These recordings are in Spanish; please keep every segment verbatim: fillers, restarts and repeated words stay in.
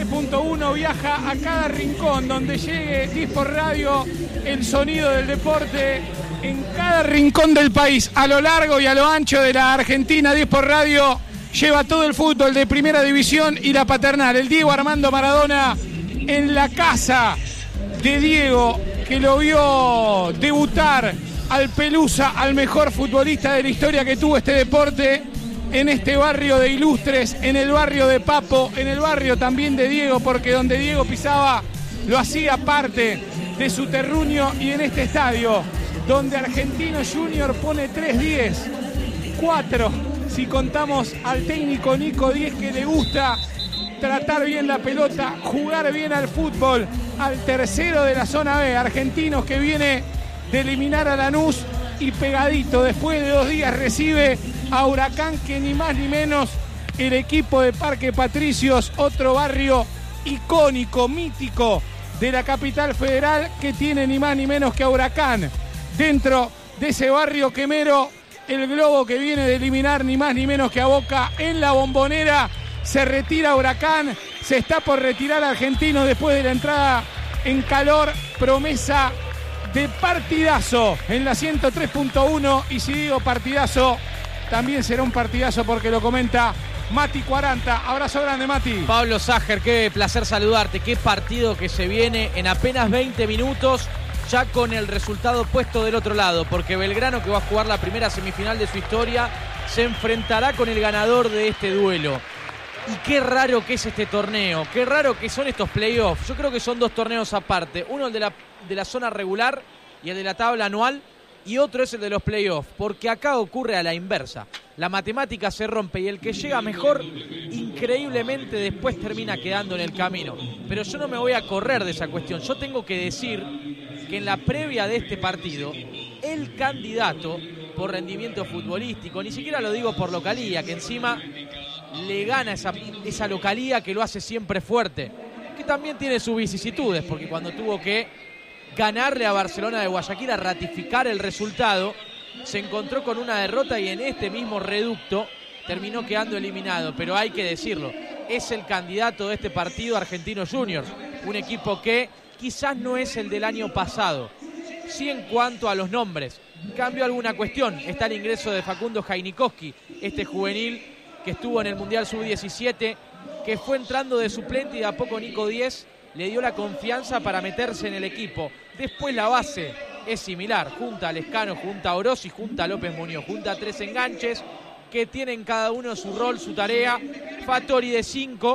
tres punto uno viaja a cada rincón donde llegue Disport Radio, el sonido del deporte en cada rincón del país, a lo largo y a lo ancho de la Argentina. Disport Radio lleva todo el fútbol de primera división y la paternal. El Diego Armando Maradona en la casa de Diego, que lo vio debutar al Pelusa, al mejor futbolista de la historia que tuvo este deporte, en este barrio de ilustres, en el barrio de Papo, en el barrio también de Diego, porque donde Diego pisaba lo hacía parte de su terruño, y en este estadio donde Argentinos Juniors pone tres diez, cuatro si contamos al técnico Nico Díez, que le gusta tratar bien la pelota, jugar bien al fútbol, al tercero de la zona B, Argentinos, que viene de eliminar a Lanús, y pegadito después de dos días recibe a Huracán, que ni más ni menos el equipo de Parque Patricios, otro barrio icónico, mítico de la capital federal, que tiene ni más ni menos que a Huracán dentro de ese barrio quemero. El Globo, que viene de eliminar ni más ni menos que a Boca en la Bombonera. Se retira Huracán, se está por retirar Argentinos después de la entrada en calor. Promesa de partidazo en la ciento tres punto uno, y si digo partidazo, también será un partidazo porque lo comenta Mati cuarenta. Abrazo grande, Mati. Pablo Sajer, qué placer saludarte. Qué partido que se viene en apenas veinte minutos, ya con el resultado puesto del otro lado, porque Belgrano, que va a jugar la primera semifinal de su historia, se enfrentará con el ganador de este duelo. Y qué raro que es este torneo, qué raro que son estos playoffs. Yo creo que son dos torneos aparte, uno el de la, de la zona regular y el de la tabla anual, y otro es el de los playoffs, porque acá ocurre a la inversa. La matemática se rompe y el que llega mejor, increíblemente después termina quedando en el camino. Pero yo no me voy a correr de esa cuestión. Yo tengo que decir que en la previa de este partido, el candidato por rendimiento futbolístico, ni siquiera lo digo por localía, que encima le gana esa, esa localía que lo hace siempre fuerte, que también tiene sus vicisitudes, porque cuando tuvo que ganarle a Barcelona de Guayaquil, a ratificar el resultado, se encontró con una derrota y en este mismo reducto terminó quedando eliminado. Pero hay que decirlo, es el candidato de este partido Argentinos Juniors, un equipo que quizás no es el del año pasado, sí en cuanto a los nombres. Cambió alguna cuestión, está el ingreso de Facundo Jainikowski, este juvenil que estuvo en el Mundial sub diecisiete, que fue entrando de suplente, y de a poco Nico Díez le dio la confianza para meterse en el equipo. Después la base es similar, junta a Lescano, junta a Orosi, junta a López Muñoz, junta a tres enganches que tienen cada uno su rol, su tarea. Fattori de cinco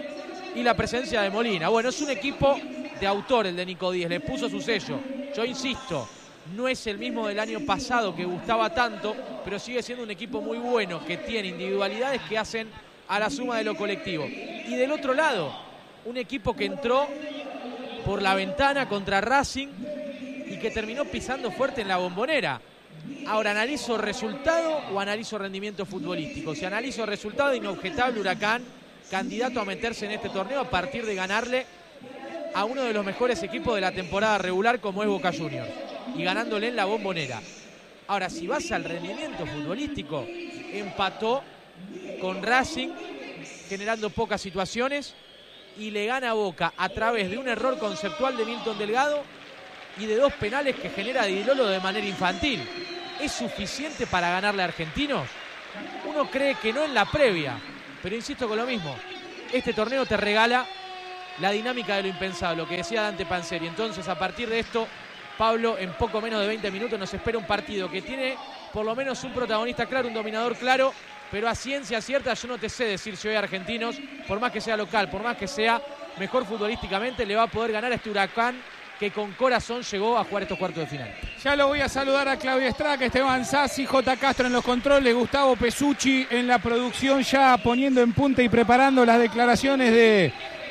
y la presencia de Molina. Bueno, es un equipo de autor el de Nico Díez, le puso su sello. Yo insisto, no es el mismo del año pasado que gustaba tanto, pero sigue siendo un equipo muy bueno, que tiene individualidades que hacen a la suma de lo colectivo. Y del otro lado, un equipo que entró por la ventana contra Racing y que terminó pisando fuerte en la Bombonera. Ahora, ¿analizo resultado o analizo rendimiento futbolístico? Si analizo resultado, inobjetable Huracán, candidato a meterse en este torneo a partir de ganarle a uno de los mejores equipos de la temporada regular, como es Boca Juniors, y ganándole en la Bombonera. Ahora, si vas al rendimiento futbolístico, empató con Racing, generando pocas situaciones, y le gana a Boca a través de un error conceptual de Milton Delgado y de dos penales que genera Di Lolo de manera infantil. ¿Es suficiente para ganarle a Argentinos? Uno cree que no en la previa, pero insisto con lo mismo, este torneo te regala la dinámica de lo impensable, lo que decía Dante Panzeri. Entonces, a partir de esto, Pablo, en poco menos de veinte minutos nos espera un partido que tiene por lo menos un protagonista claro, un dominador claro, pero a ciencia cierta yo no te sé decir si hoy Argentinos, por más que sea local, por más que sea mejor futbolísticamente, le va a poder ganar a este Huracán que con corazón llegó a jugar estos cuartos de final. Ya lo voy a saludar a Claudia Estraca, Esteban Sassi, J. Castro en los controles, Gustavo Pesucci en la producción, ya poniendo en punta y preparando las declaraciones de,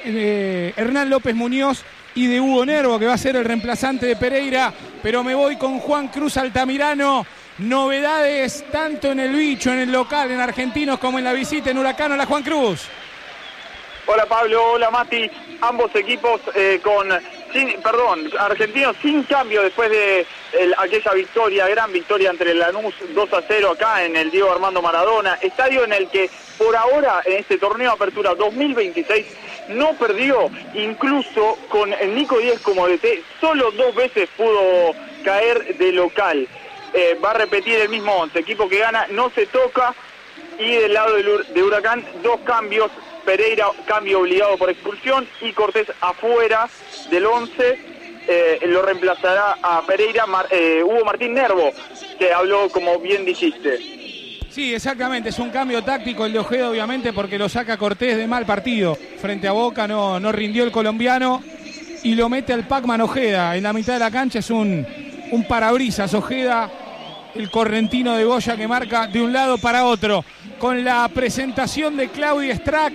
de Hernán López Muñoz y de Hugo Nervo, que va a ser el reemplazante de Pereira. Pero me voy con Juan Cruz Altamirano. Novedades tanto en el bicho, en el local, en Argentinos, como en la visita en Huracán. Hola, Juan Cruz. Hola, Pablo. Hola, Mati. Ambos equipos eh, con... Sin, perdón, Argentinos sin cambio después de el, aquella victoria, gran victoria entre Lanús dos a cero acá en el Diego Armando Maradona, estadio en el que por ahora en este torneo de apertura dos mil veintiséis no perdió, incluso con el Nico Díez como D T, solo dos veces pudo caer de local. Eh, va a repetir el mismo once, equipo que gana no se toca, y del lado de Huracán dos cambios, Pereira cambio obligado por expulsión y Cortés afuera del once, eh, lo reemplazará a Pereira Mar, eh, Hugo Martín Nervo, que habló como bien dijiste. Sí, exactamente, es un cambio táctico el de Ojeda, obviamente, porque lo saca Cortés de mal partido. Frente a Boca no, no rindió el colombiano y lo mete al Pac-Man Ojeda. En la mitad de la cancha es un, un parabrisas Ojeda, el correntino de Goya que marca de un lado para otro. Con la presentación de Claudia Strack,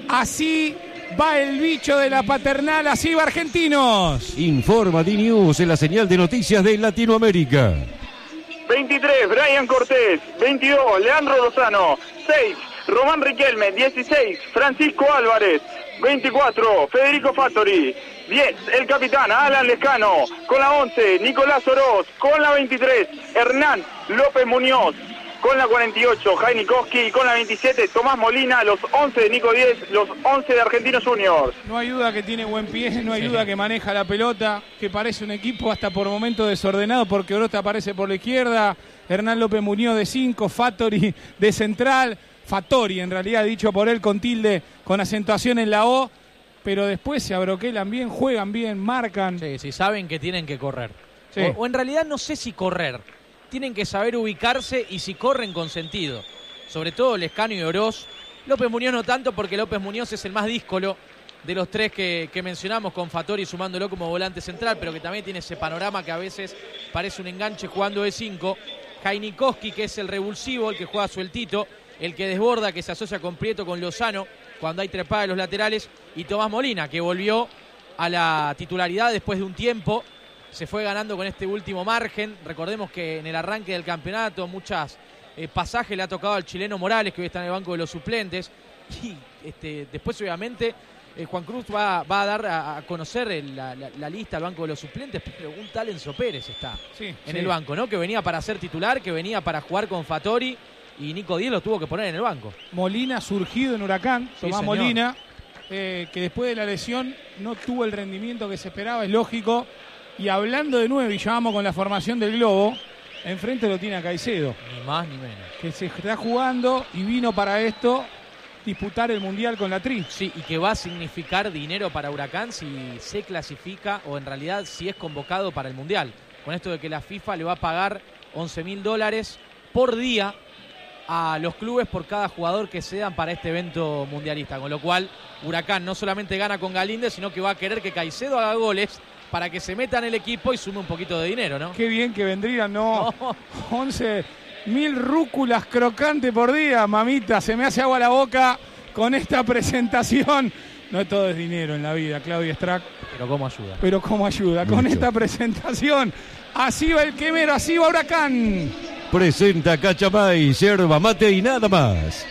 así va el bicho de la paternal, así va Argentinos. Informa D-News en la señal de noticias de Latinoamérica. veintitrés, Brian Cortés. veintidós, Leandro Lozano. seis, Román Riquelme. dieciséis, Francisco Álvarez. veinticuatro, Federico Fattori. diez, el capitán Alan Lescano. Con la once, Nicolás Oroz. Con la veintitrés, Hernán López Muñoz. Con la cuarenta y ocho, Jaime Koski. Y con la veintisiete, Tomás Molina. Los once de Nico Díez, los once de Argentinos Juniors. No hay duda que tiene buen pie, no hay sí. duda que maneja la pelota, que parece un equipo hasta por momentos desordenado, porque Oroz aparece por la izquierda, Hernán López Muñoz de cinco, Fattori de central, Fattori en realidad dicho por él con tilde, con acentuación en la O, pero después se abroquelan bien, juegan bien, marcan. Sí, sí, saben que tienen que correr. Sí. O, o en realidad no sé si correr, tienen que saber ubicarse y si corren con sentido. Sobre todo Lescano y Oroz. López Muñoz no tanto, porque López Muñoz es el más díscolo de los tres que, que mencionamos, con Fattori sumándolo como volante central, pero que también tiene ese panorama que a veces parece un enganche jugando de cinco. Jainikowski, que es el revulsivo, el que juega sueltito, el que desborda, que se asocia con Prieto, con Lozano, cuando hay trepada de los laterales, y Tomás Molina, que volvió a la titularidad después de un tiempo, se fue ganando con este último margen. Recordemos que en el arranque del campeonato muchos eh, pasajes le ha tocado al chileno Morales, que hoy está en el banco de los suplentes, y este, después obviamente eh, Juan Cruz va, va a dar a, a conocer el, la, la, la lista al banco de los suplentes, pero un tal Enzo Pérez está sí, en sí. el banco, ¿no? Que venía para ser titular, que venía para jugar con Fattori, y Nico Díez lo tuvo que poner en el banco. Molina surgido en Huracán, Sí, Tomás señor. Molina, eh, que después de la lesión no tuvo el rendimiento que se esperaba, es lógico. Y hablando de nueve, y llamamos con la formación del Globo, enfrente lo tiene a Caicedo. Ni más ni menos. Que se está jugando y vino para esto, disputar el Mundial con la Tri. Sí, y que va a significar dinero para Huracán si se clasifica, o en realidad si es convocado para el Mundial. Con esto de que la FIFA le va a pagar once mil dólares por día a los clubes por cada jugador que sean para este evento mundialista. Con lo cual, Huracán no solamente gana con Galíndez, sino que va a querer que Caicedo haga goles para que se meta en el equipo y sume un poquito de dinero, ¿no? Qué bien que vendrían, ¿no? No. once mil rúculas crocantes por día, mamita. Se me hace agua la boca con esta presentación. No todo es dinero en la vida, Claudia Strack. Pero cómo ayuda. Pero cómo ayuda. Con Mucho. esta presentación, así va el quemero, así va Huracán. Presenta Cachamay, yerba mate y nada más.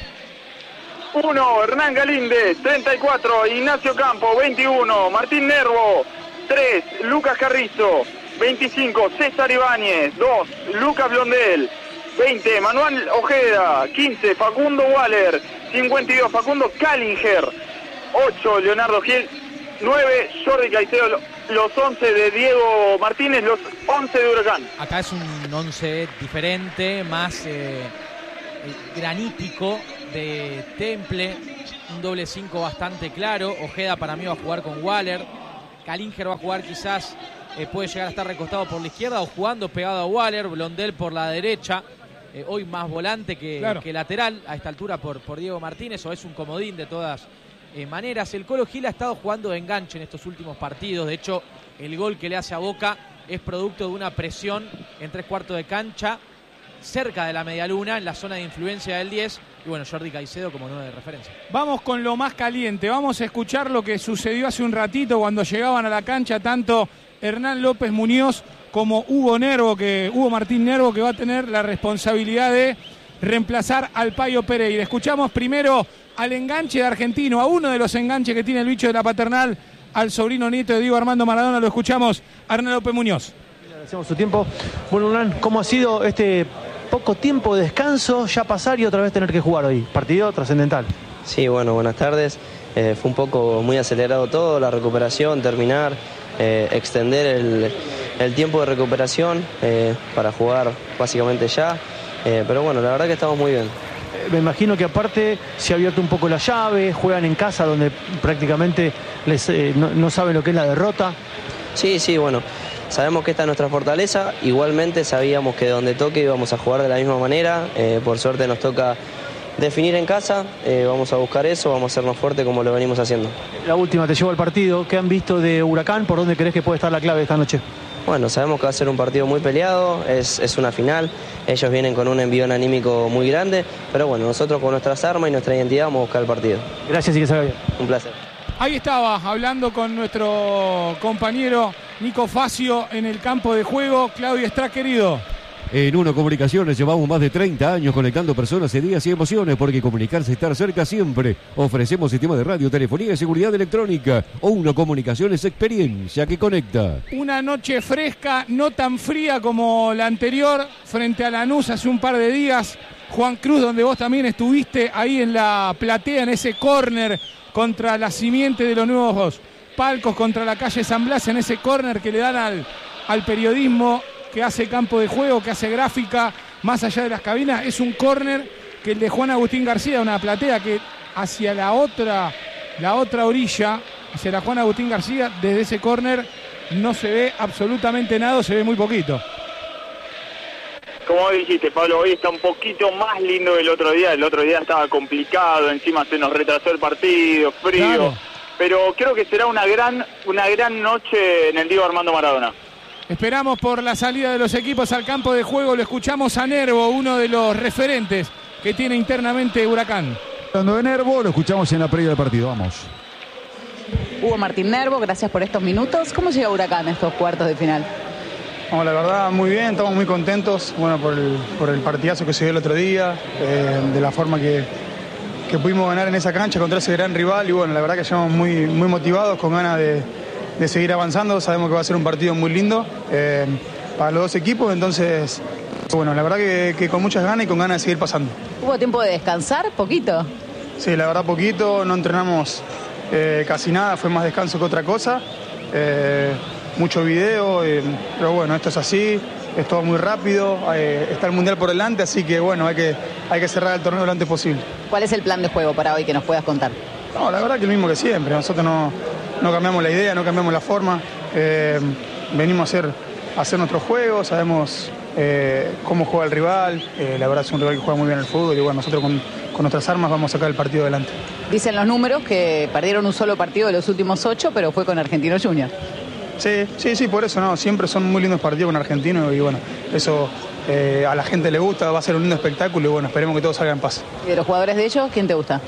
uno, Hernán Galíndez. treinta y cuatro, Ignacio Campo. veintiuno, Martín Nervo. tres, Lucas Carrizo. veinticinco, César Ibáñez. dos, Lucas Blondel. veinte, Manuel Ojeda. quince, Facundo Waller. cincuenta y dos, Facundo Callinger. ocho, Leonardo Gil. nueve, Jordi Caicedo. Los once de Diego Martínez, los once de Huracán. Acá es un once diferente, más eh, granítico, de Temple, un doble cinco bastante claro. Ojeda para mí va a jugar con Waller. Callinger va a jugar quizás, eh, puede llegar a estar recostado por la izquierda o jugando pegado a Waller. Blondel por la derecha, eh, hoy más volante que, Claro. que lateral a esta altura por, por Diego Martínez, o es un comodín de todas eh, maneras. El Colo Gil ha estado jugando de enganche en estos últimos partidos. De hecho, el gol que le hace a Boca es producto de una presión en tres cuartos de cancha, cerca de la medialuna, en la zona de influencia del diez. Y bueno, Jordi Caicedo como nueve de referencia. Vamos con lo más caliente, vamos a escuchar lo que sucedió hace un ratito cuando llegaban a la cancha tanto Hernán López Muñoz como Hugo Nervo, que Hugo Martín Nervo, que va a tener la responsabilidad de reemplazar al Payo Pereira. Escuchamos primero al enganche de Argentino, a uno de los enganches que tiene el bicho de la paternal, al sobrino nieto de Diego Armando Maradona. Lo escuchamos, Hernán López Muñoz. Hacemos su tiempo. Bueno, Hernán, ¿cómo ha sido este poco tiempo de descanso, ya pasar y otra vez tener que jugar hoy? Partido trascendental. Sí, bueno, buenas tardes. Eh, fue un poco muy acelerado todo, la recuperación, terminar, eh, extender el, el tiempo de recuperación eh, para jugar básicamente ya. Eh, pero bueno, la verdad que estamos muy bien. Eh, me imagino que aparte se ha abierto un poco la llave, juegan en casa donde prácticamente les, eh, no, no saben lo que es la derrota. Sí, sí, bueno. Sabemos que esta es nuestra fortaleza, igualmente sabíamos que donde toque íbamos a jugar de la misma manera, eh, por suerte nos toca definir en casa, eh, vamos a buscar eso, vamos a hacernos fuerte como lo venimos haciendo. La última, te llevo al partido, ¿qué han visto de Huracán? ¿Por dónde crees que puede estar la clave esta noche? Bueno, sabemos que va a ser un partido muy peleado, es, es una final, ellos vienen con un envión anímico muy grande, pero bueno, nosotros con nuestras armas y nuestra identidad vamos a buscar el partido. Gracias y que salga bien. Un placer. Ahí estaba, hablando con nuestro compañero Nico Facio en el campo de juego. Claudio Estrá, querido. En Uno Comunicaciones llevamos más de treinta años conectando personas, ideas y emociones, porque comunicarse es estar cerca siempre. Ofrecemos sistema de radio, telefonía y seguridad electrónica. Uno Comunicaciones, experiencia que conecta. Una noche fresca, no tan fría como la anterior, frente a Lanús hace un par de días. Juan Cruz, donde vos también estuviste ahí en la platea, en ese córner contra la simiente de los nuevos palcos, contra la calle San Blas, en ese córner que le dan al, al periodismo que hace campo de juego, que hace gráfica, más allá de las cabinas. Es un córner que el de Juan Agustín García, una platea que hacia la otra, la otra orilla, hacia la Juan Agustín García, desde ese córner no se ve absolutamente nada, se ve muy poquito. Como dijiste, Pablo, hoy está un poquito más lindo que el otro día. El otro día estaba complicado, encima se nos retrasó el partido, frío. Claro. Pero creo que será una gran, una gran noche en el Diego Armando Maradona. Esperamos por la salida de los equipos al campo de juego. Lo escuchamos a Nervo, uno de los referentes que tiene internamente Huracán. Hablando de Nervo, lo escuchamos en la previa del partido. Vamos. Hugo Martín Nervo, gracias por estos minutos. ¿Cómo llega Huracán a estos cuartos de final? No, la verdad, muy bien, estamos muy contentos, bueno, por el, por el partidazo que se dio el otro día, eh, de la forma que, que pudimos ganar en esa cancha contra ese gran rival, y bueno, la verdad que estamos muy, muy motivados, con ganas de, de seguir avanzando. Sabemos que va a ser un partido muy lindo eh, para los dos equipos, entonces, bueno, la verdad que, que con muchas ganas y con ganas de seguir pasando. ¿Hubo tiempo de descansar? ¿Poquito? Sí, la verdad poquito, no entrenamos eh, casi nada, fue más descanso que otra cosa. Eh, mucho video, eh, pero bueno, esto es así, es todo muy rápido, eh, está el Mundial por delante, así que bueno, hay que, hay que cerrar el torneo lo antes posible. ¿Cuál es el plan de juego para hoy que nos puedas contar? No, la verdad que el mismo que siempre, nosotros no, no cambiamos la idea, no cambiamos la forma, eh, venimos a hacer, a hacer nuestro juego, sabemos eh, cómo juega el rival, eh, la verdad es un rival que juega muy bien el fútbol y bueno, nosotros con, con nuestras armas vamos a sacar el partido adelante. Dicen los números que perdieron un solo partido de los últimos ocho, pero fue con Argentinos Juniors. Sí, sí, sí, por eso no, siempre son muy lindos partidos con Argentinos y bueno, eso eh, a la gente le gusta, va a ser un lindo espectáculo y bueno, esperemos que todo salga en paz. ¿Y de los jugadores de ellos, quién te gusta?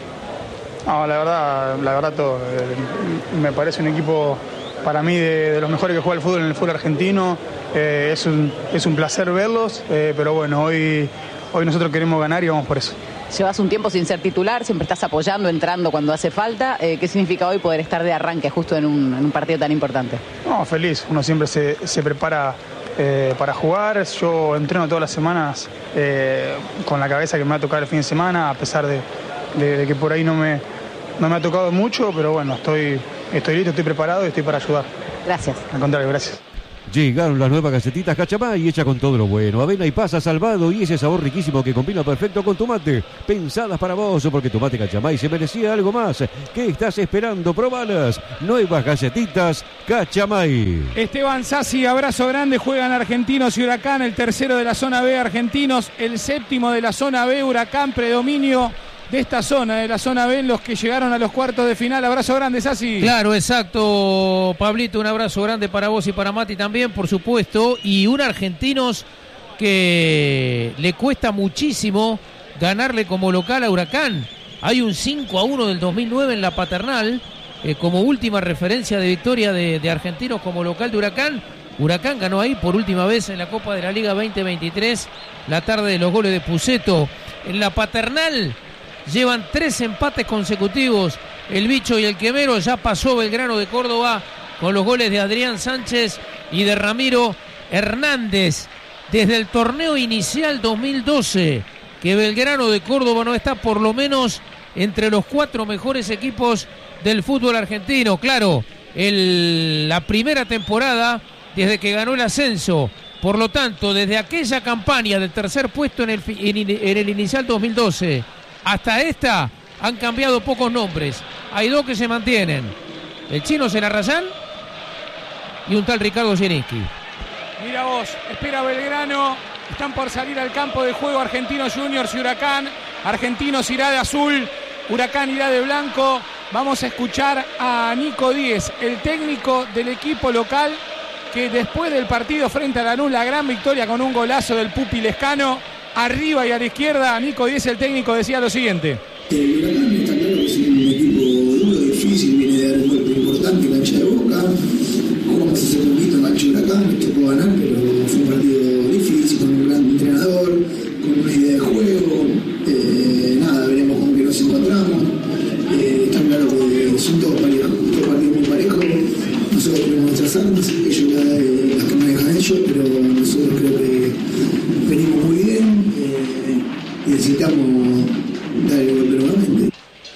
No, la verdad, la verdad todo, eh, me parece un equipo para mí de, de los mejores que juega el fútbol en el fútbol argentino, eh, es, un, es un placer verlos, eh, pero bueno, hoy, hoy nosotros queremos ganar y vamos por eso. Llevas un tiempo sin ser titular, siempre estás apoyando, entrando cuando hace falta. Eh, ¿Qué significa hoy poder estar de arranque justo en un, en un partido tan importante? No, feliz. Uno siempre se, se prepara eh, para jugar. Yo entreno todas las semanas eh, con la cabeza que me va a tocar el fin de semana, a pesar de, de, de que por ahí no me, no me ha tocado mucho, pero bueno, estoy, estoy listo, estoy preparado y estoy para ayudar. Gracias. Al contrario, gracias. Llegaron las nuevas galletitas Cachamay, hecha con todo lo bueno, avena y pasa salvado y ese sabor riquísimo que combina perfecto con tomate. Pensadas para vos, porque tomate Cachamay se merecía algo más. ¿Qué estás esperando? Probalas. Nuevas galletitas Cachamay. Esteban Sassi, abrazo grande, juegan Argentinos y Huracán, el tercero de la zona B Argentinos, el séptimo de la zona B Huracán, predominio de esta zona, de la zona B, en los que llegaron a los cuartos de final. Abrazo grande, Sassi. Claro, exacto, Pablito, un abrazo grande para vos y para Mati también, por supuesto, y un Argentinos que le cuesta muchísimo ganarle como local a Huracán. Hay un cinco a uno del dos mil nueve en la Paternal, eh, como última referencia de victoria de, de Argentinos como local de Huracán. Huracán ganó ahí por última vez en la Copa de la Liga veinte veintitrés, la tarde de los goles de Puceto. En la Paternal llevan tres empates consecutivos el Bicho y el Quemero. Ya pasó Belgrano de Córdoba con los goles de Adrián Sánchez y de Ramiro Hernández desde el torneo inicial dos mil doce, que Belgrano de Córdoba no está por lo menos entre los cuatro mejores equipos del fútbol argentino. Claro, el, la primera temporada desde que ganó el ascenso. Por lo tanto, desde aquella campaña del tercer puesto en el, en, en el inicial dos mil doce hasta esta, han cambiado pocos nombres. Hay dos que se mantienen: el chino Senarrayán y un tal Ricardo Zielinski. Mira vos, espera Belgrano, están por salir al campo de juego Argentinos Juniors y Huracán. Argentinos irá de azul, Huracán irá de blanco. Vamos a escuchar a Nico Díez, el técnico del equipo local, que después del partido frente a Lanús, la gran victoria con un golazo del Pupi Lescano, arriba y a la izquierda, Nico Díez, el técnico, decía lo siguiente. El Huracán está claro que es un equipo duro, difícil, viene de dar un golpe importante en cancha de Boca. Jugamos hace poquito en cancha de Huracán, nos tocó ganar, pero fue un partido difícil, con un gran entrenador, con una idea de juego. Eh, nada, veremos con qué nos encontramos. Eh, está claro que son todos parejos, todos partidos muy parejos. Nosotros tenemos nuestras armas, ellos eh, las que manejan ellos, pero nosotros creo que venimos muy bien eh, y necesitamos dar el golpe nuevamente.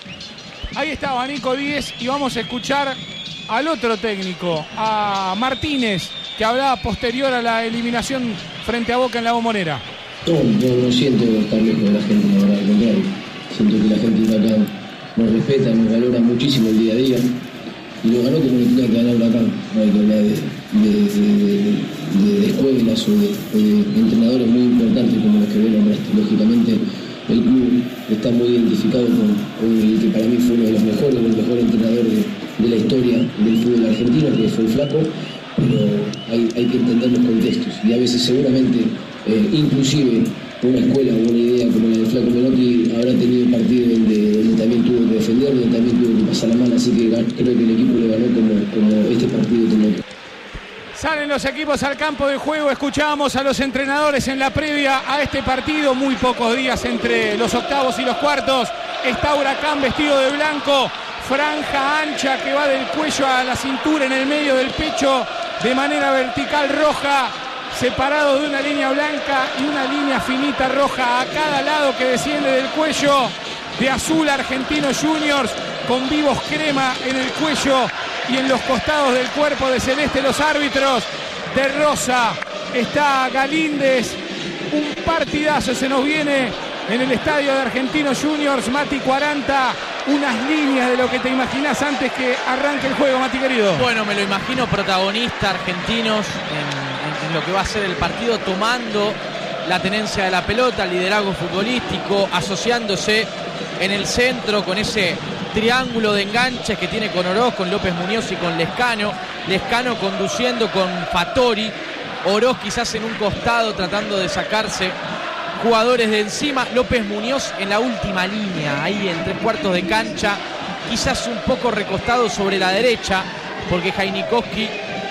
Ahí estaba Nico Díez y vamos a escuchar al otro técnico, a Martínez, que hablaba posterior a la eliminación frente a Boca en la Bombonera. No, no, no siento estar lejos de la gente, la verdad, al contrario. Siento que la gente de acá nos respeta, nos valora muchísimo el día a día. Y lo ganó como le tenía que ganar Huracán. No hay que hablar de, de, de, de, de escuelas o de, de entrenadores muy importantes como los que veo nombraste. Lógicamente, el club está muy identificado con, con el que para mí fue uno de los mejores, el mejor entrenador de, de la historia del fútbol argentino, que fue el Flaco, pero hay, hay que entender los contextos. Y a veces seguramente, eh, inclusive, una escuela o una idea como la del Flaco Menotti habrá tenido partido donde, donde también tuvo que defender, donde también tuvo que pasar la mano, así que creo que el equipo le ganó como, como este partido tenía. Salen los equipos al campo de juego, escuchamos a los entrenadores en la previa a este partido, muy pocos días entre los octavos y los cuartos. Está Huracán vestido de blanco, franja ancha que va del cuello a la cintura, en el medio del pecho, de manera vertical roja, separado de una línea blanca y una línea finita roja a cada lado que desciende del cuello. De azul Argentinos Juniors, con vivos crema en el cuello y en los costados del cuerpo, de celeste los árbitros. De rosa está Galíndez. Un partidazo se nos viene en el estadio de Argentinos Juniors. Mati cuarenta, unas líneas de lo que te imaginás antes que arranque el juego, Mati querido. Bueno, me lo imagino protagonista Argentinos en, en, en lo que va a ser el partido, tomando la tenencia de la pelota, el liderazgo futbolístico, asociándose en el centro con ese triángulo de enganches que tiene con Oroz, con López Muñoz y con Lescano. Lescano conduciendo con Fattori, Oroz quizás en un costado tratando de sacarse jugadores de encima, López Muñoz en la última línea, ahí en tres cuartos de cancha, quizás un poco recostado sobre la derecha, porque Jainikowski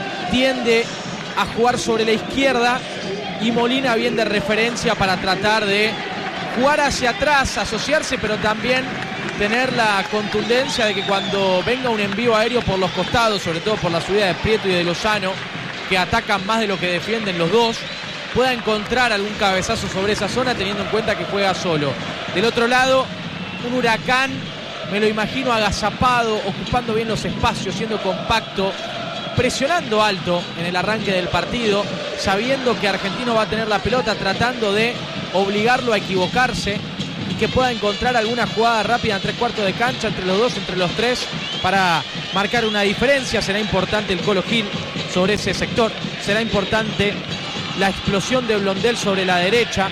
tiende a jugar sobre la izquierda y Molina bien de referencia para tratar de jugar hacia atrás, asociarse, pero también tener la contundencia de que cuando venga un envío aéreo por los costados, sobre todo por la subida de Prieto y de Lozano, que atacan más de lo que defienden los dos, pueda encontrar algún cabezazo sobre esa zona, teniendo en cuenta que juega solo. Del otro lado, un Huracán, me lo imagino agazapado, ocupando bien los espacios, siendo compacto, presionando alto en el arranque del partido, sabiendo que Argentino va a tener la pelota, tratando de obligarlo a equivocarse y que pueda encontrar alguna jugada rápida en tres cuartos de cancha, entre los dos, entre los tres, para marcar una diferencia. Será importante el Colo Gil sobre ese sector, será importante la explosión de Blondel sobre la derecha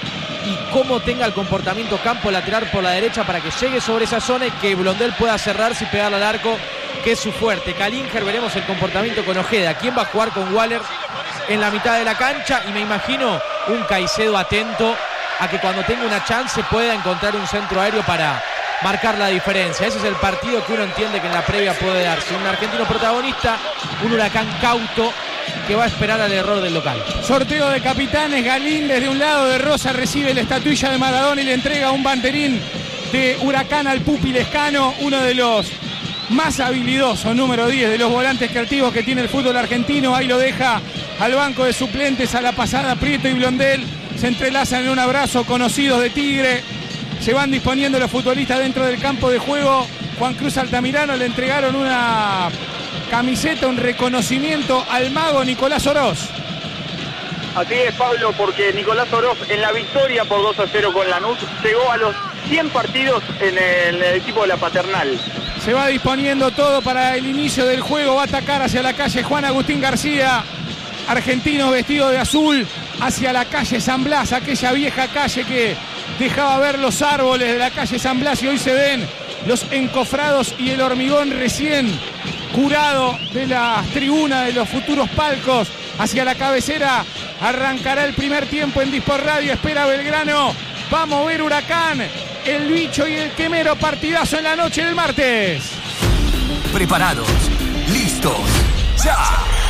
y cómo tenga el comportamiento campo lateral por la derecha para que llegue sobre esa zona y que Blondel pueda cerrarse y pegarle al arco, que es su fuerte. Calinger, veremos el comportamiento con Ojeda, quién va a jugar con Waller en la mitad de la cancha, y me imagino un Caicedo atento a que cuando tenga una chance pueda encontrar un centro aéreo para marcar la diferencia. Ese es el partido que uno entiende que en la previa puede darse. Un Argentino protagonista, un Huracán cauto que va a esperar al error del local. Sorteo de capitanes, Galíndez de un lado, de rosa recibe la estatuilla de Maradona y le entrega un banderín de Huracán al Pupi Lescano, uno de los más habilidoso, número diez de los volantes creativos que tiene el fútbol argentino. Ahí lo deja al banco de suplentes a la pasada. Prieto y Blondel se entrelazan en un abrazo, conocidos de Tigre. Se van disponiendo los futbolistas dentro del campo de juego. Juan Cruz Altamirano le entregaron una camiseta, un reconocimiento al mago Nicolás Oroz. Así es, Pablo, porque Nicolás Oroz en la victoria por dos a cero con Lanús llegó a los cien partidos en el, el equipo de la Paternal. Se va disponiendo todo para el inicio del juego. Va a atacar hacia la calle Juan Agustín García. Argentino vestido de azul hacia la calle San Blas, aquella vieja calle que dejaba ver los árboles de la calle San Blas y hoy se ven los encofrados y el hormigón recién curado de las tribunas de los futuros palcos. Hacia la cabecera arrancará el primer tiempo en Dispor Radio. Espera Belgrano. Va a mover Huracán. El bicho y el quemero, partidazo en la noche del martes. Preparados, listos, ya.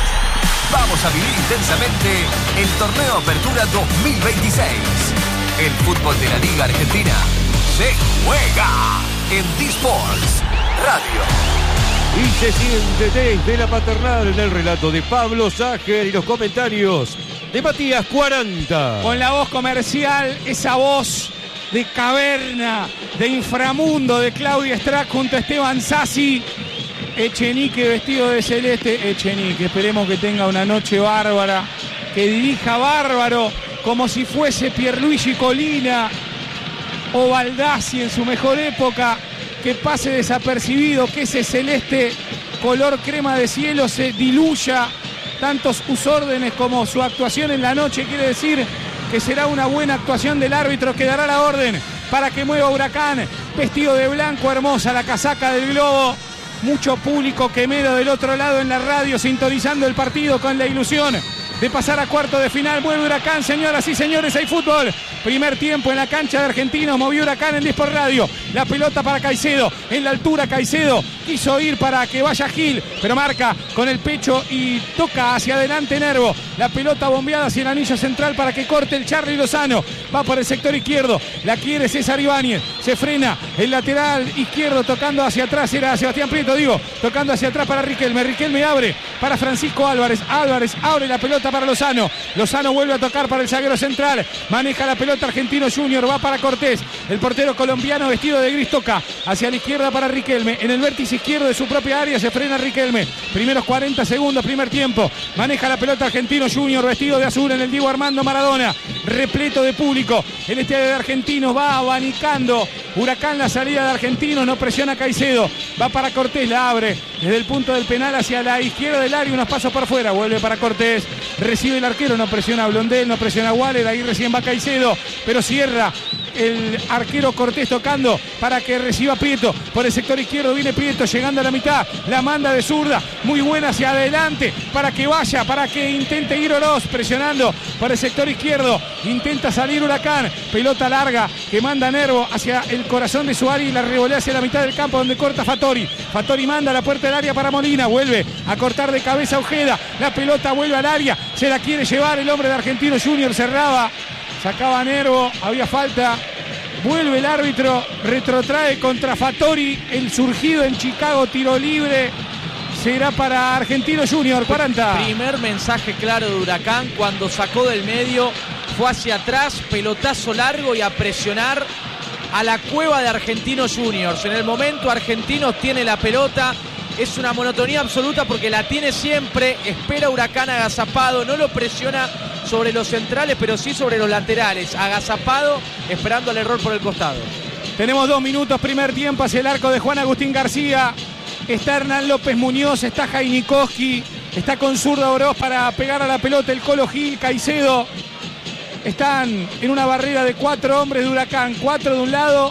Vamos a vivir intensamente el Torneo Apertura dos mil veintiséis. El fútbol de la Liga Argentina se juega en Disports Radio. Y se siente desde la Paternal en el relato de Pablo Ságer y los comentarios de Matías cuarenta. Con la voz comercial, esa voz de caverna, de inframundo de Claudia Strack junto a Esteban Sassi. Echenique vestido de celeste. Echenique, esperemos que tenga una noche bárbara, que dirija bárbaro, como si fuese Pierluigi Colina o Baldassi en su mejor época. Que pase desapercibido, que ese celeste color crema de cielo se diluya. Tantos sus órdenes como su actuación en la noche quiere decir que será una buena actuación del árbitro, que dará la orden para que mueva Huracán. Vestido de blanco, hermosa la casaca del Globo. Mucho público quemero del otro lado en la radio, sintonizando el partido con la ilusión de pasar a cuarto de final. Mueve Huracán, señoras y señores, hay fútbol. Primer tiempo en la cancha de Argentinos, movió Huracán en Dispor Radio. La pelota para Caicedo, en la altura Caicedo, quiso ir para que vaya Gil, pero marca con el pecho y toca hacia adelante Nervo. La pelota bombeada hacia el anillo central para que corte el Charly Lozano. Va por el sector izquierdo, la quiere César Ibáñez, se frena el lateral izquierdo tocando hacia atrás, era Sebastián Prieto, digo, tocando hacia atrás para Riquelme. Riquelme abre para Francisco Álvarez. Álvarez abre la pelota para Lozano. Lozano vuelve a tocar para el zaguero central. Maneja la pelota Argentino Junior. Va para Cortés. El portero colombiano vestido de gris toca hacia la izquierda para Riquelme. En el vértice izquierdo de su propia área se frena Riquelme. Primeros cuarenta segundos, primer tiempo. Maneja la pelota Argentino Junior vestido de azul en el Diego Armando Maradona. Repleto de público. El estadio de Argentinos va abanicando. Huracán la salida de Argentinos. No presiona Caicedo. Va para Cortés. La abre desde el punto del penal hacia la izquierda del área. Unos pasos por fuera. Vuelve para Cortés. Recibe el arquero, no presiona a Blondel, no presiona a Waller, ahí recién va Caicedo, pero cierra el arquero Cortés tocando para que reciba Prieto. Por el sector izquierdo viene Prieto, llegando a la mitad, la manda de zurda, muy buena hacia adelante, para que vaya, para que intente ir Oroz, presionando por el sector izquierdo, intenta salir Huracán, pelota larga que manda Nervo hacia el corazón de su área y la revolea hacia la mitad del campo donde corta Fattori. Fattori manda a la puerta del área para Molina, vuelve a cortar de cabeza Ojeda, la pelota vuelve al área, se la quiere llevar el hombre de Argentino Junior, cerraba, sacaba Nervo, había falta, vuelve el árbitro, retrotrae contra Fattori, el surgido en Chicago, tiro libre, será para Argentino Junior, cuarenta. Primer mensaje claro de Huracán cuando sacó del medio, fue hacia atrás, pelotazo largo y a presionar a la cueva de Argentinos Juniors. En el momento Argentinos tiene la pelota, es una monotonía absoluta porque la tiene siempre, espera Huracán agazapado, no lo presiona sobre los centrales, pero sí sobre los laterales, agazapado, esperando el error por el costado. Tenemos dos minutos, primer tiempo hacia el arco de Juan Agustín García. Está Hernán López Muñoz, está Jainikowski, está con zurda Oroz para pegar a la pelota el Colo Gil, Caicedo. Están en una barrera de cuatro hombres de Huracán, cuatro de un lado,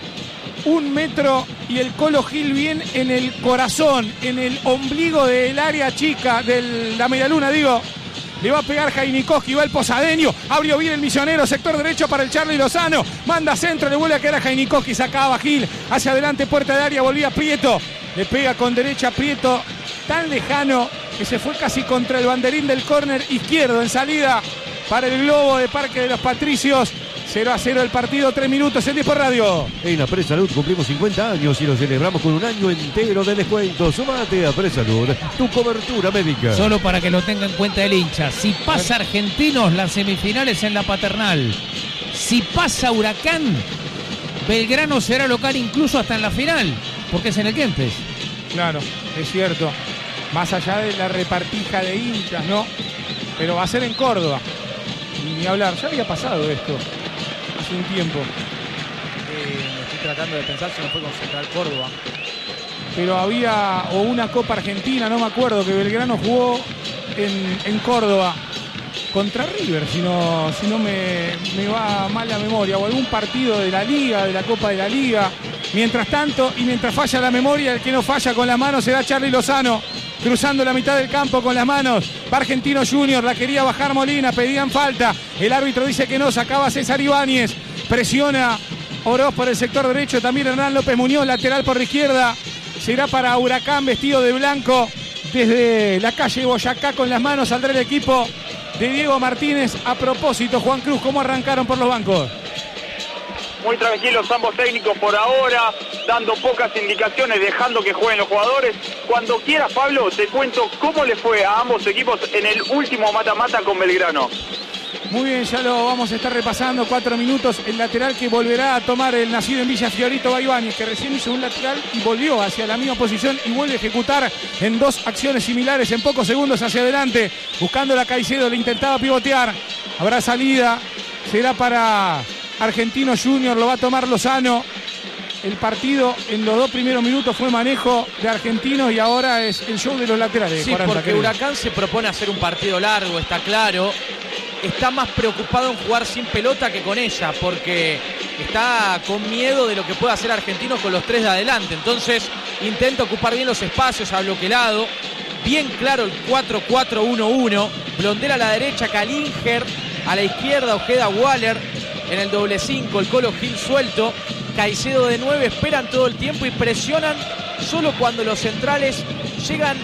un metro y el Colo Gil bien en el corazón, en el ombligo del área chica, de la medialuna, digo. Le va a pegar Jainikowski, va el posadeño, abrió bien el misionero, sector derecho para el Charly Lozano, manda centro, le vuelve a quedar a Jainikowski, sacaba Gil, hacia adelante, puerta de área, volvía Prieto, le pega con derecha Prieto, tan lejano que se fue casi contra el banderín del córner izquierdo, en salida para el globo de Parque de los Patricios. cero a cero el partido, tres minutos en Diez por Radio. En la Presalud cumplimos cincuenta años y lo celebramos con un año entero de descuento. Sumate a Presalud, tu cobertura médica. Solo para que lo tenga en cuenta el hincha. Si pasa Argentinos, las semifinales en la Paternal. Si pasa Huracán, Belgrano será local incluso hasta en la final, porque es en el Kempes. Claro, es cierto. Más allá de la repartija de hinchas, ¿no? Pero va a ser en Córdoba. Ni hablar, ya había pasado esto hace un tiempo. Eh, estoy tratando de pensar si no fue con Central Córdoba. Pero había, o una Copa Argentina, no me acuerdo, que Belgrano jugó en, en Córdoba contra River, si no, si no me, me va mal la memoria, o algún partido de la Liga, de la Copa de la Liga. Mientras tanto, y mientras falla la memoria, el que no falla con las manos será Charly Lozano, cruzando la mitad del campo con las manos. Va Argentino Junior, la quería bajar Molina, pedían falta. El árbitro dice que no, sacaba César Ibáñez. Presiona Oroz por el sector derecho, también Hernán López Muñoz, lateral por la izquierda. Será para Huracán, vestido de blanco. Desde la calle Boyacá con las manos saldrá el equipo de Diego Martínez. A propósito, Juan Cruz, ¿cómo arrancaron por los bancos? Muy tranquilos ambos técnicos por ahora, dando pocas indicaciones, dejando que jueguen los jugadores. Cuando quieras, Pablo, te cuento cómo le fue a ambos equipos en el último mata-mata con Belgrano. Muy bien, ya lo vamos a estar repasando. Cuatro minutos, el lateral que volverá a tomar el nacido en Villa Fiorito, Baibani, que recién hizo un lateral y volvió hacia la misma posición y vuelve a ejecutar en dos acciones similares en pocos segundos hacia adelante, buscando la Caicedo, le intentaba pivotear. Habrá salida, será para Argentino Junior, lo va a tomar Lozano. El partido en los dos primeros minutos fue manejo de Argentinos y ahora es el show de los laterales. Sí, cuarenta, porque creo. Huracán se propone hacer un partido largo, está claro. Está más preocupado en jugar sin pelota que con ella, porque está con miedo de lo que pueda hacer Argentinos con los tres de adelante. Entonces intenta ocupar bien los espacios a bloqueado. Bien claro el cuatro cuatro uno uno. Blondel a la derecha, Calinger a la izquierda, Ojeda, Waller en el doble cinco, el Colo Gil suelto. Caicedo de nueve, esperan todo el tiempo y presionan solo cuando los centrales llegan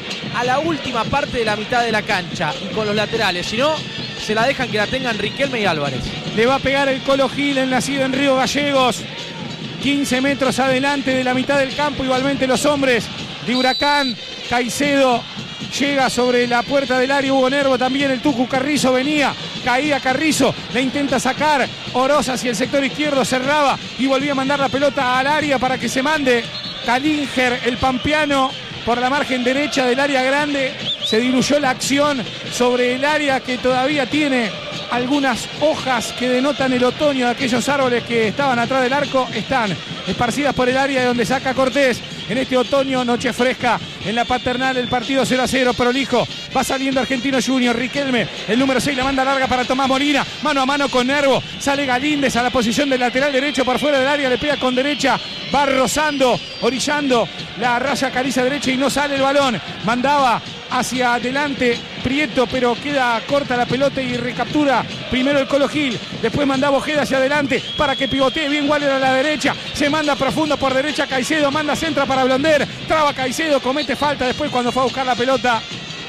a la última parte de la mitad de la cancha y con los laterales, si no, se la dejan que la tengan Riquelme y Álvarez. Le va a pegar el Colo Gil, el nacido en Río Gallegos, quince metros adelante de la mitad del campo. Igualmente los hombres de Huracán. Caicedo llega sobre la puerta del área, Hugo Nervo también, el Tucu Carrizo venía, caía Carrizo, le intenta sacar Oroz hacia el sector izquierdo, cerraba y volvía a mandar la pelota al área para que se mande Calinger, el pampeano, por la margen derecha del área grande. Se diluyó la acción sobre el área que todavía tiene algunas hojas que denotan el otoño de aquellos árboles que estaban atrás del arco. Están esparcidas por el área de donde saca Cortés en este otoño, noche fresca en la Paternal. El partido cero a cero, prolijo. Va saliendo Argentino Junior, Riquelme, el número seis, la manda larga para Tomás Molina, mano a mano con Nervo. Sale Galíndez a la posición del lateral derecho por fuera del área, le pega con derecha, va rozando, orillando la raya caliza derecha y no sale el balón. Mandaba hacia adelante Prieto, pero queda corta la pelota y recaptura primero el Colo Gil, después mandaba Ojeda hacia adelante para que pivotee bien Waller a la derecha, se manda profundo por derecha Caicedo, manda centra para Blonder, traba Caicedo, comete falta después cuando fue a buscar la pelota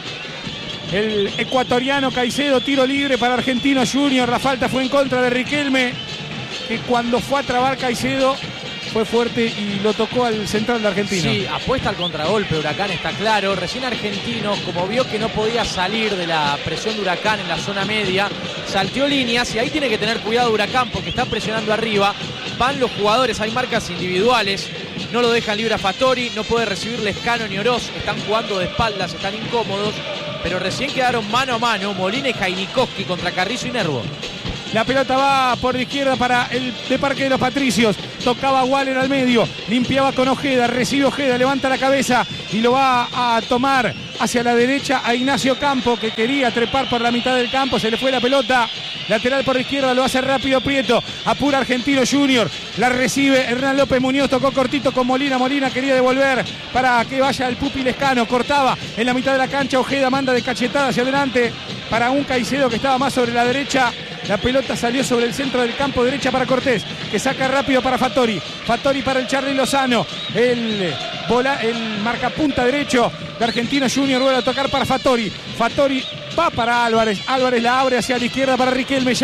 el ecuatoriano Caicedo. Tiro libre para Argentino Junior, la falta fue en contra de Riquelme, que cuando fue a trabar Caicedo fue fuerte y lo tocó al central de Argentino. Sí, apuesta al contragolpe, Huracán está claro. Recién Argentinos, como vio que no podía salir de la presión de Huracán en la zona media, salteó líneas y ahí tiene que tener cuidado Huracán porque está presionando arriba. Van los jugadores, hay marcas individuales, no lo dejan libre a Fattori, no puede recibir Lescano ni Oroz, están jugando de espaldas, están incómodos, pero recién quedaron mano a mano Molina y Jainikowski contra Carrizo y Nervo. La pelota va por la izquierda para el de Parque de los Patricios. Tocaba Waller al medio. Limpiaba con Ojeda. Recibe Ojeda. Levanta la cabeza y lo va a tomar hacia la derecha a Ignacio Campo, que quería trepar por la mitad del campo. Se le fue la pelota. Lateral por la izquierda. Lo hace rápido Prieto. Apura Argentino Junior. La recibe Hernán López Muñoz. Tocó cortito con Molina. Molina quería devolver para que vaya el Pupi Lescano. Cortaba en la mitad de la cancha. Ojeda manda de cachetada hacia adelante para un Caicedo que estaba más sobre la derecha. La pelota salió sobre el centro del campo, derecha para Cortés, que saca rápido para Fattori. Fattori para el Charly Lozano. El, bola, el marcapunta derecho de Argentino Junior vuelve a tocar para Fattori. Fattori va para Álvarez. Álvarez la abre hacia la izquierda para Riquelme ya.